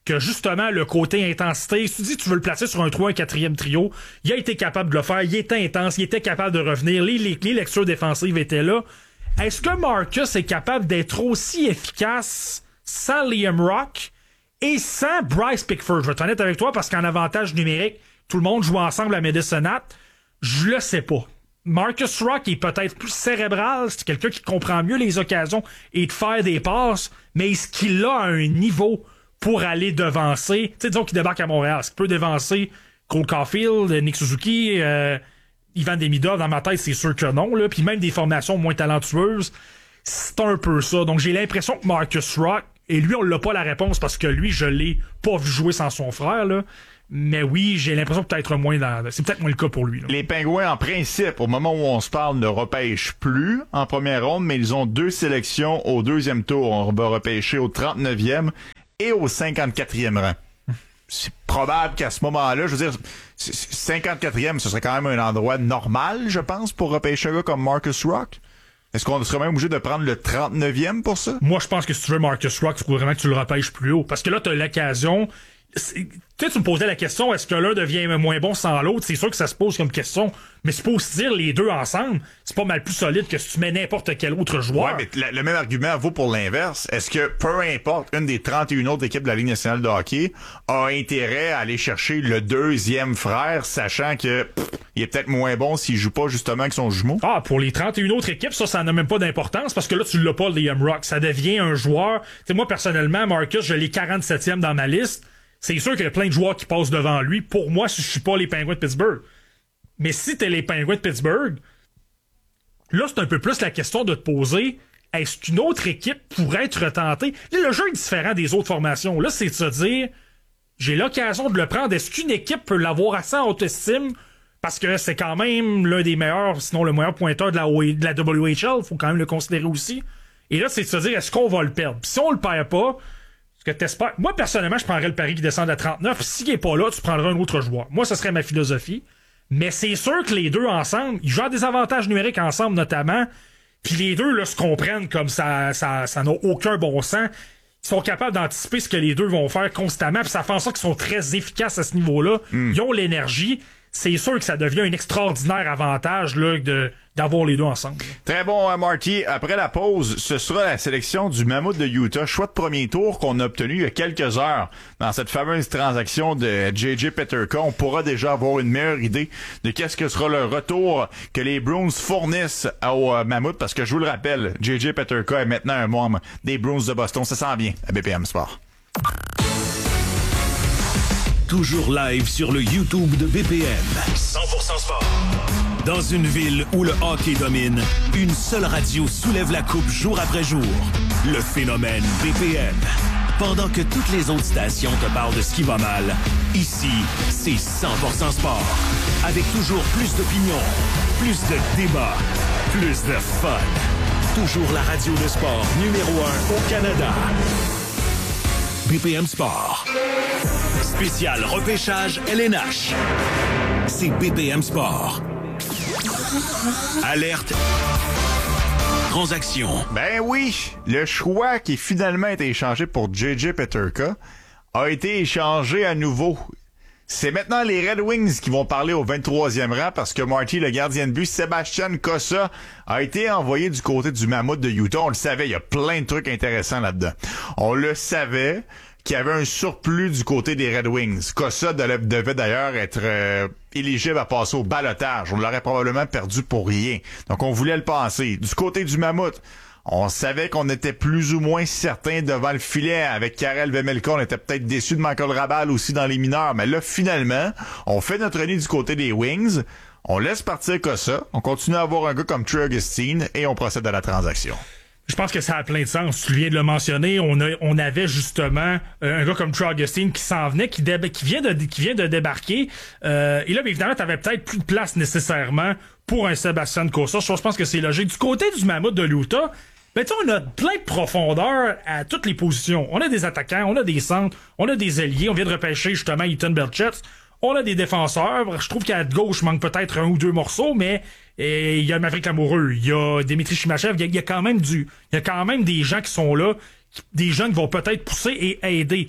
que justement le côté intensité, si tu dis que tu veux le placer sur un 3, un 4e trio, il a été capable de le faire, il était intense, il était capable de revenir, les lectures défensives étaient là. Est-ce que Marcus est capable d'être aussi efficace sans Liam Rock et sans Bryce Pickford? Je vais être honnête avec toi parce qu'en avantage numérique, tout le monde joue ensemble à Medicine-Hat. Je le sais pas. Marcus Rock est peut-être plus cérébral, c'est quelqu'un qui comprend mieux les occasions et de faire des passes, mais est-ce qu'il a un niveau pour aller devancer? Tu sais, disons qu'il débarque à Montréal, est-ce qu'il peut devancer Cole Caulfield, Nick Suzuki, Ivan Demidov? Dans ma tête, c'est sûr que non, là. Puis même des formations moins talentueuses, c'est un peu ça. Donc j'ai l'impression que Marcus Rock, et lui, on l'a pas la réponse parce que lui, je l'ai pas vu jouer sans son frère, là. Mais oui, j'ai l'impression que c'est peut-être moins le cas pour lui, là. Les Pingouins, en principe, au moment où on se parle, ne repêchent plus en première ronde, mais ils ont 2 sélections au 2e tour. On va repêcher au 39e et au 54e rang. C'est probable qu'à ce moment-là, je veux dire, 54e, ce serait quand même un endroit normal, je pense, pour repêcher un gars comme Marcus Rock. Est-ce qu'on serait même obligé de prendre le 39e pour ça? Moi, je pense que si tu veux Marcus Rock, il faut vraiment que tu le repêches plus haut. Parce que là, t'as l'occasion. Tu me posais la question, est-ce que l'un devient moins bon sans l'autre? C'est sûr que ça se pose comme question, mais c'est pas aussi dire les deux ensemble, c'est pas mal plus solide que si tu mets n'importe quel autre joueur. Ouais, mais le même argument vaut pour l'inverse. Est-ce que peu importe une des 31 autres équipes de la Ligue nationale de hockey a intérêt à aller chercher le 2e frère, sachant que il est peut-être moins bon s'il joue pas justement avec son jumeau? Ah, pour les 31 autres équipes, ça n'a même pas d'importance parce que là, tu l'as pas, Liam Rock. Ça devient un joueur. Tu sais, moi, personnellement, Marcus, je l'ai 47e dans ma liste. C'est sûr qu'il y a plein de joueurs qui passent devant lui. Pour moi, si je suis pas les Penguins de Pittsburgh. Mais si t'es les Penguins de Pittsburgh, là, c'est un peu plus la question de te poser, est-ce qu'une autre équipe pourrait être tentée? Là, le jeu est différent des autres formations. Là, c'est de se dire, j'ai l'occasion de le prendre. Est-ce qu'une équipe peut l'avoir assez en haute estime? Parce que c'est quand même l'un des meilleurs, sinon le meilleur pointeur de la WHL. Faut quand même le considérer aussi. Et là, c'est de se dire, est-ce qu'on va le perdre? Puis si on le perd pas, que t'espères. Moi, personnellement, je prendrais le pari qui descend à 39. S'il n'est pas là, tu prendras un autre joueur. Moi, ce serait ma philosophie. Mais c'est sûr que les deux ensemble, ils jouent à des avantages numériques ensemble, notamment. Puis les deux, là, se comprennent comme ça n'a aucun bon sens. Ils sont capables d'anticiper ce que les deux vont faire constamment. Puis ça fait en sorte qu'ils sont très efficaces à ce niveau-là. Ils ont l'énergie. C'est sûr que ça devient un extraordinaire avantage là, d'avoir les deux ensemble. Très bon, Marty. Après la pause, ce sera la sélection du Mammouth de Utah. Choix de premier tour qu'on a obtenu il y a quelques heures dans cette fameuse transaction de J.J. Peterka. On pourra déjà avoir une meilleure idée de qu'est-ce que sera le retour que les Bruins fournissent au Mammouth. Parce que je vous le rappelle, J.J. Peterka est maintenant un membre des Bruins de Boston. Ça sent bien à BPM Sport. Toujours live sur le YouTube de BPM. 100% sport. Dans une ville où le hockey domine, une seule radio soulève la coupe jour après jour. Le phénomène BPM. Pendant que toutes les autres stations te parlent de ce qui va mal, ici, c'est 100% sport. Avec toujours plus d'opinions, plus de débats, plus de fun. Toujours la radio de sport numéro 1 au Canada. BPM Sport. Spécial repêchage LNH. C'est BPM Sport. Alerte. Transaction. Ben oui, le choix qui finalement a été échangé pour J.J. Peterka a été échangé à nouveau. C'est maintenant les Red Wings qui vont parler au 23e rang parce que Marty, le gardien de but, Sebastian Cossa, a été envoyé du côté du Mammouth de Utah. On le savait, il y a plein de trucs intéressants là-dedans. On le savait qu'il y avait un surplus du côté des Red Wings. Cossa devait d'ailleurs être éligible à passer au ballottage. On l'aurait probablement perdu pour rien. Donc on voulait le passer. Du côté du Mammouth, on savait qu'on était plus ou moins certain devant le filet. Avec Karel Vejmelka, on était peut-être déçu de Michael Rabal aussi dans les mineurs. Mais là, finalement, on fait notre nid du côté des Wings. On laisse partir Cossa. On continue à avoir un gars comme Trey Augustine et on procède à la transaction. Je pense que ça a plein de sens. Tu viens de le mentionner. On avait justement un gars comme Trey Augustine qui s'en venait, qui vient de débarquer. Et là, bien évidemment, t'avais peut-être plus de place nécessairement pour un Sebastian Cossa. Je pense que c'est logique. Du côté du Mammouth de l'Utah, ben tu sais, on a plein de profondeur à toutes les positions. On a des attaquants, on a des centres, on a des ailiers. On vient de repêcher justement Ethan Belchetz. On a des défenseurs. Je trouve qu'à gauche, manque peut-être un ou deux morceaux, mais il y a Maverick Lamoureux, il y a Dimitri Chimachev, il y a quand même des gens qui sont là, des gens qui vont peut-être pousser et aider.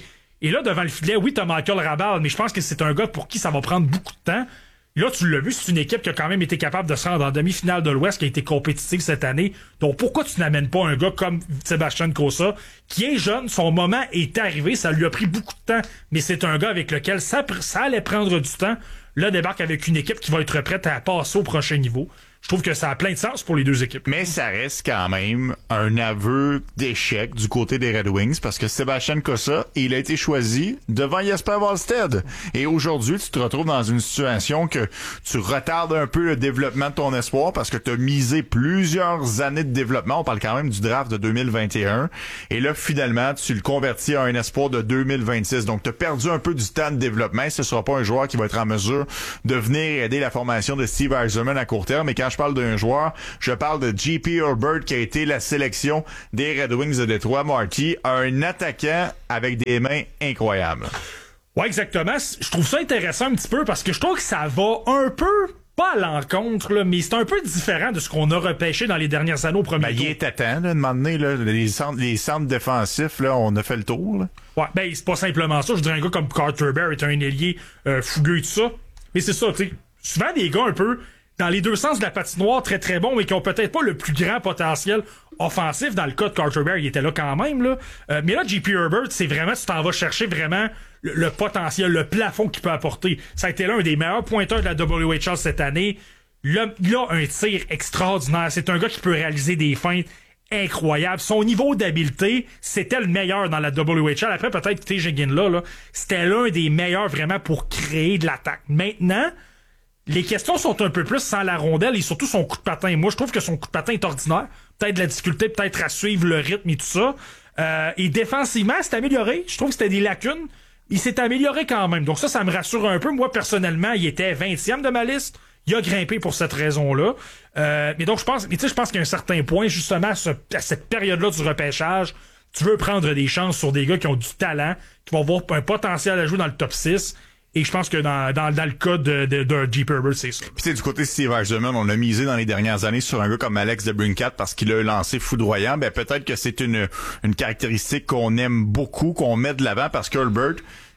Et là, devant le filet, oui, t'as Michael Rabal, mais je pense que c'est un gars pour qui ça va prendre beaucoup de temps. Là, tu l'as vu, c'est une équipe qui a quand même été capable de se rendre en demi-finale de l'Ouest, qui a été compétitive cette année. Donc, pourquoi tu n'amènes pas un gars comme Sebastian Cossa, qui est jeune, son moment est arrivé, ça lui a pris beaucoup de temps, mais c'est un gars avec lequel ça allait prendre du temps. Là, débarque avec une équipe qui va être prête à passer au prochain niveau. Je trouve que ça a plein de sens pour les deux équipes. Mais ça reste quand même un aveu d'échec du côté des Red Wings parce que Sebastian Cossa, il a été choisi devant Jesper Wallstedt. Et aujourd'hui, tu te retrouves dans une situation que tu retardes un peu le développement de ton espoir parce que tu as misé plusieurs années de développement. On parle quand même du draft de 2021. Et là, finalement, tu le convertis à un espoir de 2026. Donc, tu as perdu un peu du temps de développement. Ce sera pas un joueur qui va être en mesure de venir aider la formation de Steve Yzerman à court terme. Mais quand je parle d'un joueur, je parle de J.P. Herbert qui a été la sélection des Red Wings de Détroit. Marty, un attaquant avec des mains incroyables. Ouais, exactement. Je trouve ça intéressant un petit peu parce que je trouve que ça va un peu, pas à l'encontre, là, mais c'est un peu différent de ce qu'on a repêché dans les dernières années au premier tour. Il est à temps, là, de m'emmener, là, les centres défensifs, là, on a fait le tour, là. Ouais, c'est pas simplement ça. Je dirais un gars comme Carter Bear est un ailier fougueux et tout ça. Mais c'est ça, tu sais. Souvent des gars un peu dans les deux sens de la patinoire, très très bons, mais qui ont peut-être pas le plus grand potentiel offensif. Dans le cas de Carter Bear, il était là quand même, là. Mais là, J.P. Herbert, c'est vraiment, tu t'en vas chercher vraiment le potentiel, le plafond qu'il peut apporter. Ça a été l'un des meilleurs pointeurs de la WHL cette année. Là, un tir extraordinaire. C'est un gars qui peut réaliser des feintes incroyables. Son niveau d'habileté, c'était le meilleur dans la WHL. Après, peut-être Tejagin là, c'était l'un des meilleurs vraiment pour créer de l'attaque. Maintenant, les questions sont un peu plus sans la rondelle et surtout son coup de patin. Moi, je trouve que son coup de patin est ordinaire. Peut-être de la difficulté, peut-être à suivre le rythme et tout ça. Et défensivement, c'est amélioré. Je trouve que c'était des lacunes. Il s'est amélioré quand même. Donc ça me rassure un peu. Moi, personnellement, il était 20e de ma liste. Il a grimpé pour cette raison-là. Mais donc, je pense qu'à un certain point, justement, à cette période-là du repêchage, tu veux prendre des chances sur des gars qui ont du talent, qui vont avoir un potentiel à jouer dans le top 6. Et je pense que dans le cas de J.P. Herbert, c'est ça. Puis du côté de Steve Yzerman, on a misé dans les dernières années sur un gars comme Alex DeBrincat parce qu'il a un lancé foudroyant. Peut-être que c'est une caractéristique qu'on aime beaucoup, qu'on met de l'avant parce qu'Herbert,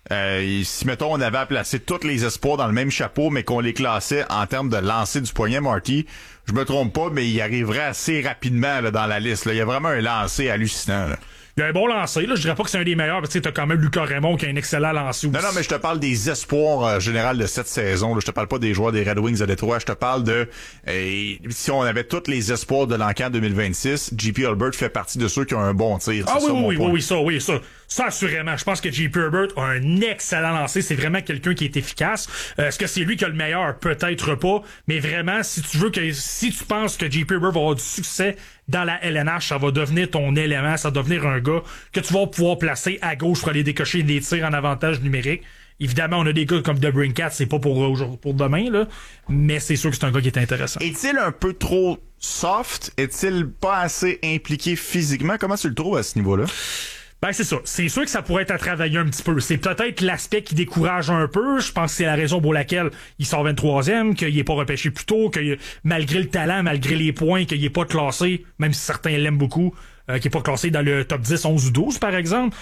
si mettons on avait à placer tous les espoirs dans le même chapeau, mais qu'on les classait en termes de lancer du poignet, Marty, je me trompe pas, mais il arriverait assez rapidement là, dans la liste. Là. Il y a vraiment un lancer hallucinant. Là. Il a un bon lancer, là. Je dirais pas que c'est un des meilleurs, mais tu sais, t'as quand même Lucas Raymond qui a un excellent lancer aussi. Non, mais je te parle des espoirs général de cette saison. Là. Je te parle pas des joueurs des Red Wings de Détroit. Je te parle de si on avait tous les espoirs de l'encan 2026, J.P. Herbert fait partie de ceux qui ont un bon tir. Ah oui, ça. Ça, assurément. Je pense que J.P. Herbert a un excellent lancer. C'est vraiment quelqu'un qui est efficace. Est-ce que c'est lui qui a le meilleur? Peut-être pas. Mais vraiment, si tu penses que J.P. Herbert va avoir du succès dans la LNH, ça va devenir ton élément, ça va devenir un gars que tu vas pouvoir placer à gauche pour aller décocher des tirs en avantage numérique. Évidemment, on a des gars comme DeBrincat, c'est pas pour demain, là, mais c'est sûr que c'est un gars qui est intéressant. Est-il un peu trop soft? Est-il pas assez impliqué physiquement? Comment tu le trouves à ce niveau-là? C'est ça. C'est sûr que ça pourrait être à travailler un petit peu. C'est peut-être l'aspect qui décourage un peu. Je pense que c'est la raison pour laquelle il sort 23e, qu'il est pas repêché plus tôt, que malgré le talent, malgré les points, qu'il est pas classé, même si certains l'aiment beaucoup, qu'il est pas classé dans le top 10, 11 ou 12, par exemple.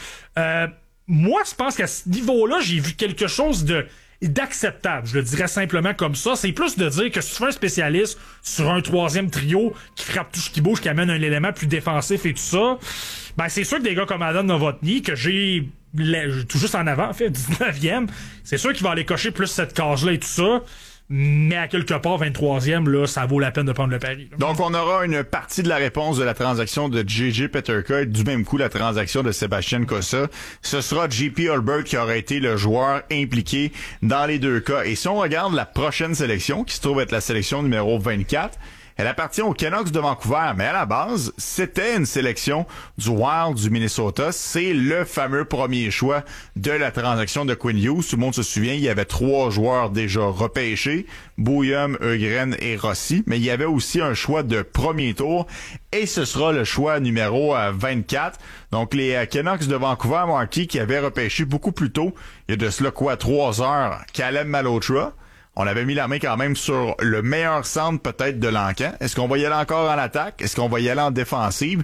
Moi, je pense qu'à ce niveau-là, j'ai vu quelque chose d'acceptable. Je le dirais simplement comme ça. C'est plus de dire que si tu fais un spécialiste sur un troisième trio qui frappe tout ce qui bouge, qui amène un élément plus défensif et tout ça, c'est sûr que des gars comme Adam Novotny, que j'ai tout juste en avant, en fait, 19e, c'est sûr qu'il va aller cocher plus cette case-là et tout ça. Mais à quelque part, 23e, là, ça vaut la peine de prendre le pari. Là. Donc, on aura une partie de la réponse de la transaction de J.J. Peterka et du même coup la transaction de Sebastian Cossa. Ce sera J.P. Herbert qui aura été le joueur impliqué dans les deux cas. Et si on regarde la prochaine sélection, qui se trouve être la sélection numéro 24, elle appartient aux Canucks de Vancouver, mais à la base, c'était une sélection du Wild du Minnesota. C'est le fameux premier choix de la transaction de Quinn Hughes. Tout le monde se souvient, il y avait 3 joueurs déjà repêchés, Bouillum, Eugren et Rossi, mais il y avait aussi un choix de premier tour, et ce sera le choix numéro 24. Donc les Canucks de Vancouver, Marty, qui avaient repêché beaucoup plus tôt, il y a de cela 3 heures, Caleb Malhotra. On avait mis la main quand même sur le meilleur centre peut-être de l'encan. Est-ce qu'on va y aller encore en attaque? Est-ce qu'on va y aller en défensive?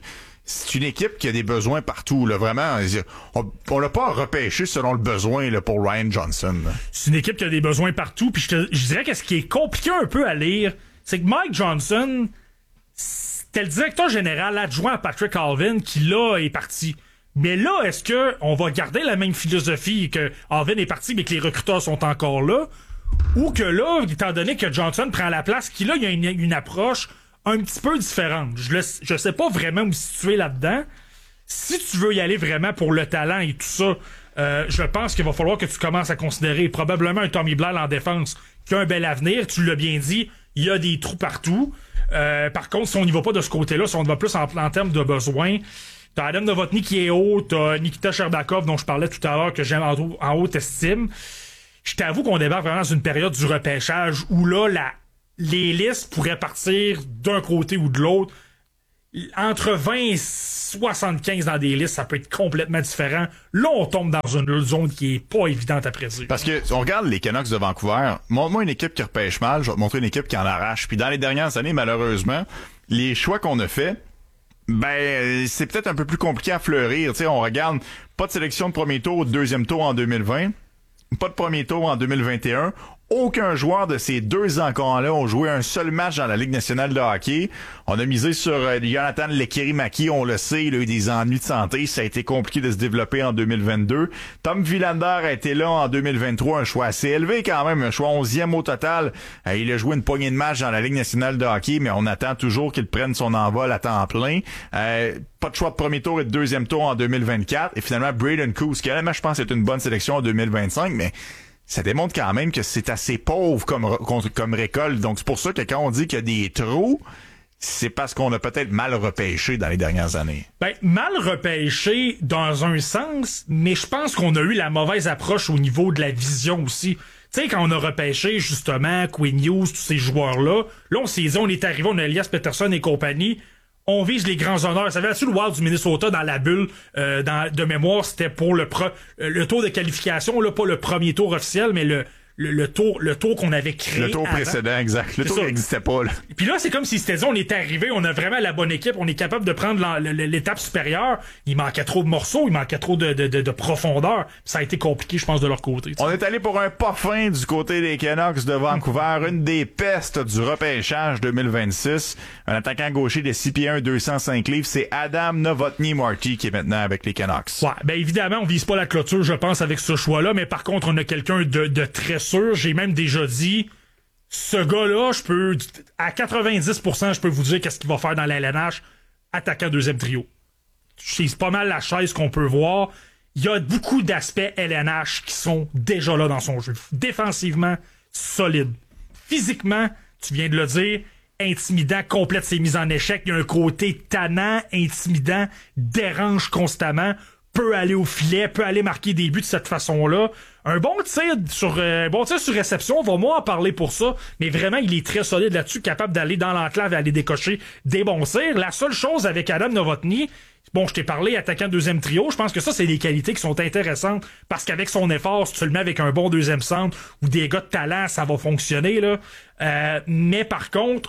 c'est une équipe qui a des besoins partout, là, vraiment. On l'a pas repêché selon le besoin là, pour Ryan Johnson. Là. C'est une équipe qui a des besoins partout, puis je dirais que ce qui est compliqué un peu à lire, c'est que Mike Johnson, c'était le directeur général adjoint à Patrick Alvin qui, là, est parti. Mais là, est-ce que on va garder la même philosophie que Alvin est parti, mais que les recruteurs sont encore là? Ou que là, étant donné que Johnson prend la place, qu'il là, il y a une approche un petit peu différente. Je sais pas vraiment où situer là-dedans. Si tu veux y aller vraiment pour le talent et tout ça, je pense qu'il va falloir que tu commences à considérer probablement un Tommy Blair en défense qui a un bel avenir. Tu l'as bien dit, il y a des trous partout. Par contre, si on n'y va pas de ce côté-là, si on va plus en termes de besoins, t'as Adam Novotny qui est haut, t'as Nikita Sherbakov dont je parlais tout à l'heure que j'aime en haute estime. Je t'avoue qu'on débarque vraiment dans une période du repêchage où là, les listes pourraient partir d'un côté ou de l'autre. Entre 20 et 75 dans des listes, ça peut être complètement différent. Là, on tombe dans une zone qui est pas évidente à prédire. Parce que si on regarde les Canucks de Vancouver, montre-moi une équipe qui repêche mal, je vais te montrer une équipe qui en arrache. Puis dans les dernières années, malheureusement, les choix qu'on a faits, c'est peut-être un peu plus compliqué à fleurir. T'sais, on regarde pas de sélection de premier tour ou de deuxième tour en 2020, pas de premier tour en 2021. Aucun joueur de ces 2 encans-là ont joué un seul match dans la Ligue nationale de hockey. On a misé sur Jonathan Lekkerimäki, on le sait, il a eu des ennuis de santé, ça a été compliqué de se développer en 2022. Tom Willander a été là en 2023, un choix assez élevé quand même, un choix 11e au total. Il a joué une poignée de matchs dans la Ligue nationale de hockey, mais on attend toujours qu'il prenne son envol à temps plein. Pas de choix de premier tour et de deuxième tour en 2024. Et finalement, Braden Coos, qui je pense est une bonne sélection en 2025, mais ça démontre quand même que c'est assez pauvre comme récolte. Donc, c'est pour ça que quand on dit qu'il y a des trous, c'est parce qu'on a peut-être mal repêché dans les dernières années. Mal repêché dans un sens, mais je pense qu'on a eu la mauvaise approche au niveau de la vision aussi. Tu sais, quand on a repêché, justement, Quinn Hughes, tous ces joueurs-là, on s'est dit, on est arrivé, on a Elias Pettersson et compagnie, on vise les grands honneurs. Ça fait-tu le Wild du Minnesota dans la bulle de mémoire, c'était pour le tour de qualification, là, pas le premier tour officiel, mais le tour qu'on avait créé. Le tour avant. précédent, exact. Le tour qui n'existait pas, là. Puis là, c'est comme si c'était dit, on est arrivé, on a vraiment la bonne équipe, on est capable de prendre l'étape supérieure. Il manquait trop de morceaux, il manquait trop de profondeur. Ça a été compliqué, je pense, de leur côté. T'sais. On est allé pour un pas fin du côté des Canucks de Vancouver, une des pestes du repêchage 2026. Un attaquant gaucher de 6 pieds 1, 205 livres, c'est Adam Novotny-Marty qui est maintenant avec les Canucks. Ouais, évidemment, on vise pas la clôture, je pense, avec ce choix-là, mais par contre, on a quelqu'un de très sûr. J'ai même déjà dit, ce gars-là, à 90%, je peux vous dire qu'est-ce qu'il va faire dans la LNH, attaquant deuxième trio. C'est pas mal la chaise qu'on peut voir. Il y a beaucoup d'aspects LNH qui sont déjà là dans son jeu. Défensivement, solide. Physiquement, tu viens de le dire, intimidant, complète ses mises en échec. Il y a un côté tannant, intimidant, dérange constamment, peut aller au filet, peut aller marquer des buts de cette façon-là. Un bon tir sur réception, on va moins en parler pour ça, mais vraiment, il est très solide là-dessus, capable d'aller dans l'enclave et aller décocher des bons tirs. La seule chose avec Adam Novotny, bon, je t'ai parlé attaquant deuxième trio, je pense que ça, c'est des qualités qui sont intéressantes, parce qu'avec son effort, si tu le mets avec un bon deuxième centre ou des gars de talent, ça va fonctionner, là. Mais par contre,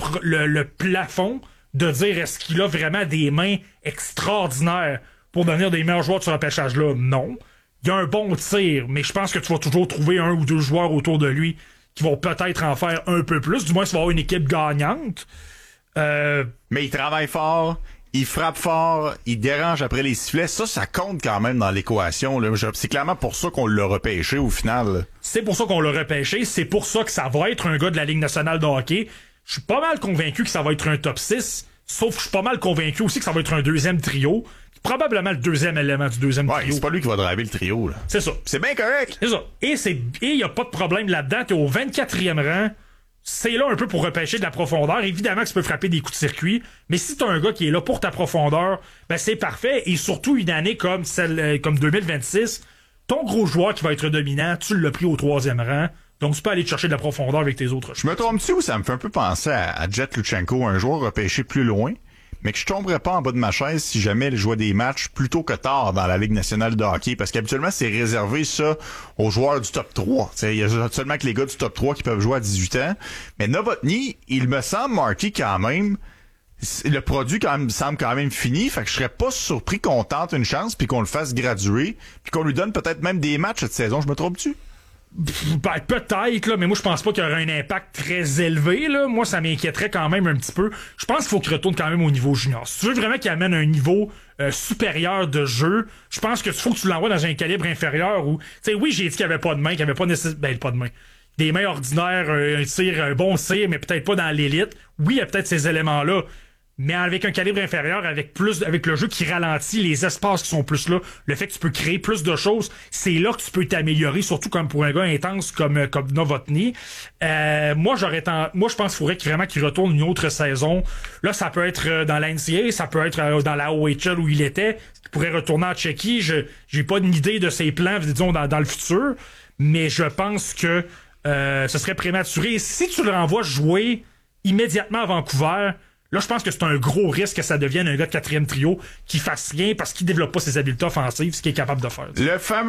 le plafond de dire est-ce qu'il a vraiment des mains extraordinaires pour devenir des meilleurs joueurs de ce repêchage-là, non. Il y a un bon tir, mais je pense que tu vas toujours trouver 1 ou 2 joueurs autour de lui qui vont peut-être en faire un peu plus. Du moins, tu vas avoir une équipe gagnante. Mais il travaille fort, il frappe fort, il dérange après les sifflets. Ça compte quand même dans l'équation. Là. C'est clairement pour ça qu'on l'a repêché au final. Là. C'est pour ça qu'on l'a repêché. C'est pour ça que ça va être un gars de la Ligue nationale de hockey. Je suis pas mal convaincu que ça va être un top 6. Sauf que je suis pas mal convaincu aussi que ça va être un deuxième trio. Probablement le deuxième élément du deuxième trio. C'est pas lui qui va driver le trio, là. C'est ça. C'est bien correct. C'est ça. Et il y a pas de problème là-dedans. T'es au 24e rang. C'est là un peu pour repêcher de la profondeur. Évidemment que tu peux frapper des coups de circuit. Mais si t'as un gars qui est là pour ta profondeur, c'est parfait. Et surtout une année comme 2026, ton gros joueur qui va être dominant, tu l'as pris au 3e rang. Donc, tu peux aller te chercher de la profondeur avec tes autres choix. Je me trompe-tu ou ça me fait un peu penser à Jet Luchenko, un joueur repêché plus loin, mais que je tomberais pas en bas de ma chaise si jamais il jouait des matchs plus tôt que tard dans la Ligue nationale de hockey, parce qu'habituellement, c'est réservé ça aux joueurs du top 3. Il y a seulement que les gars du top 3 qui peuvent jouer à 18 ans. Mais Novotny, il me semble, Marty, quand même, le produit quand même semble quand même fini, fait que je serais pas surpris qu'on tente une chance puis qu'on le fasse graduer, puis qu'on lui donne peut-être même des matchs cette saison. Je me trompe-tu? Ben, peut-être, là, mais moi, je pense pas qu'il y aurait un impact très élevé, là. Moi, ça m'inquiéterait quand même un petit peu. Je pense qu'il faut qu'il retourne quand même au niveau junior. Si tu veux vraiment qu'il amène un niveau supérieur de jeu, je pense que faut que tu l'envoies dans un calibre inférieur où, tu sais, oui, j'ai dit qu'il y avait pas de main, qu'il y avait pas pas de main. Des mains ordinaires, un bon tir, mais peut-être pas dans l'élite. Oui, il y a peut-être ces éléments-là. Mais avec un calibre inférieur, avec le jeu qui ralentit, les espaces qui sont plus là, le fait que tu peux créer plus de choses, c'est là que tu peux t'améliorer, surtout comme pour un gars intense comme Novotny. Moi, je pense qu'il faudrait vraiment qu'il retourne une autre saison. Là, ça peut être dans la NCAA, ça peut être dans la OHL où il était. Il pourrait retourner en Tchéquie. J'ai pas une idée de ses plans, disons, dans le futur. Mais je pense que ce serait prématuré. Si tu le renvoies jouer immédiatement à Vancouver, là, je pense que c'est un gros risque que ça devienne un gars de 4e trio qui fasse rien parce qu'il développe pas ses habiletés offensives, ce qu'il est capable de faire. Le fameux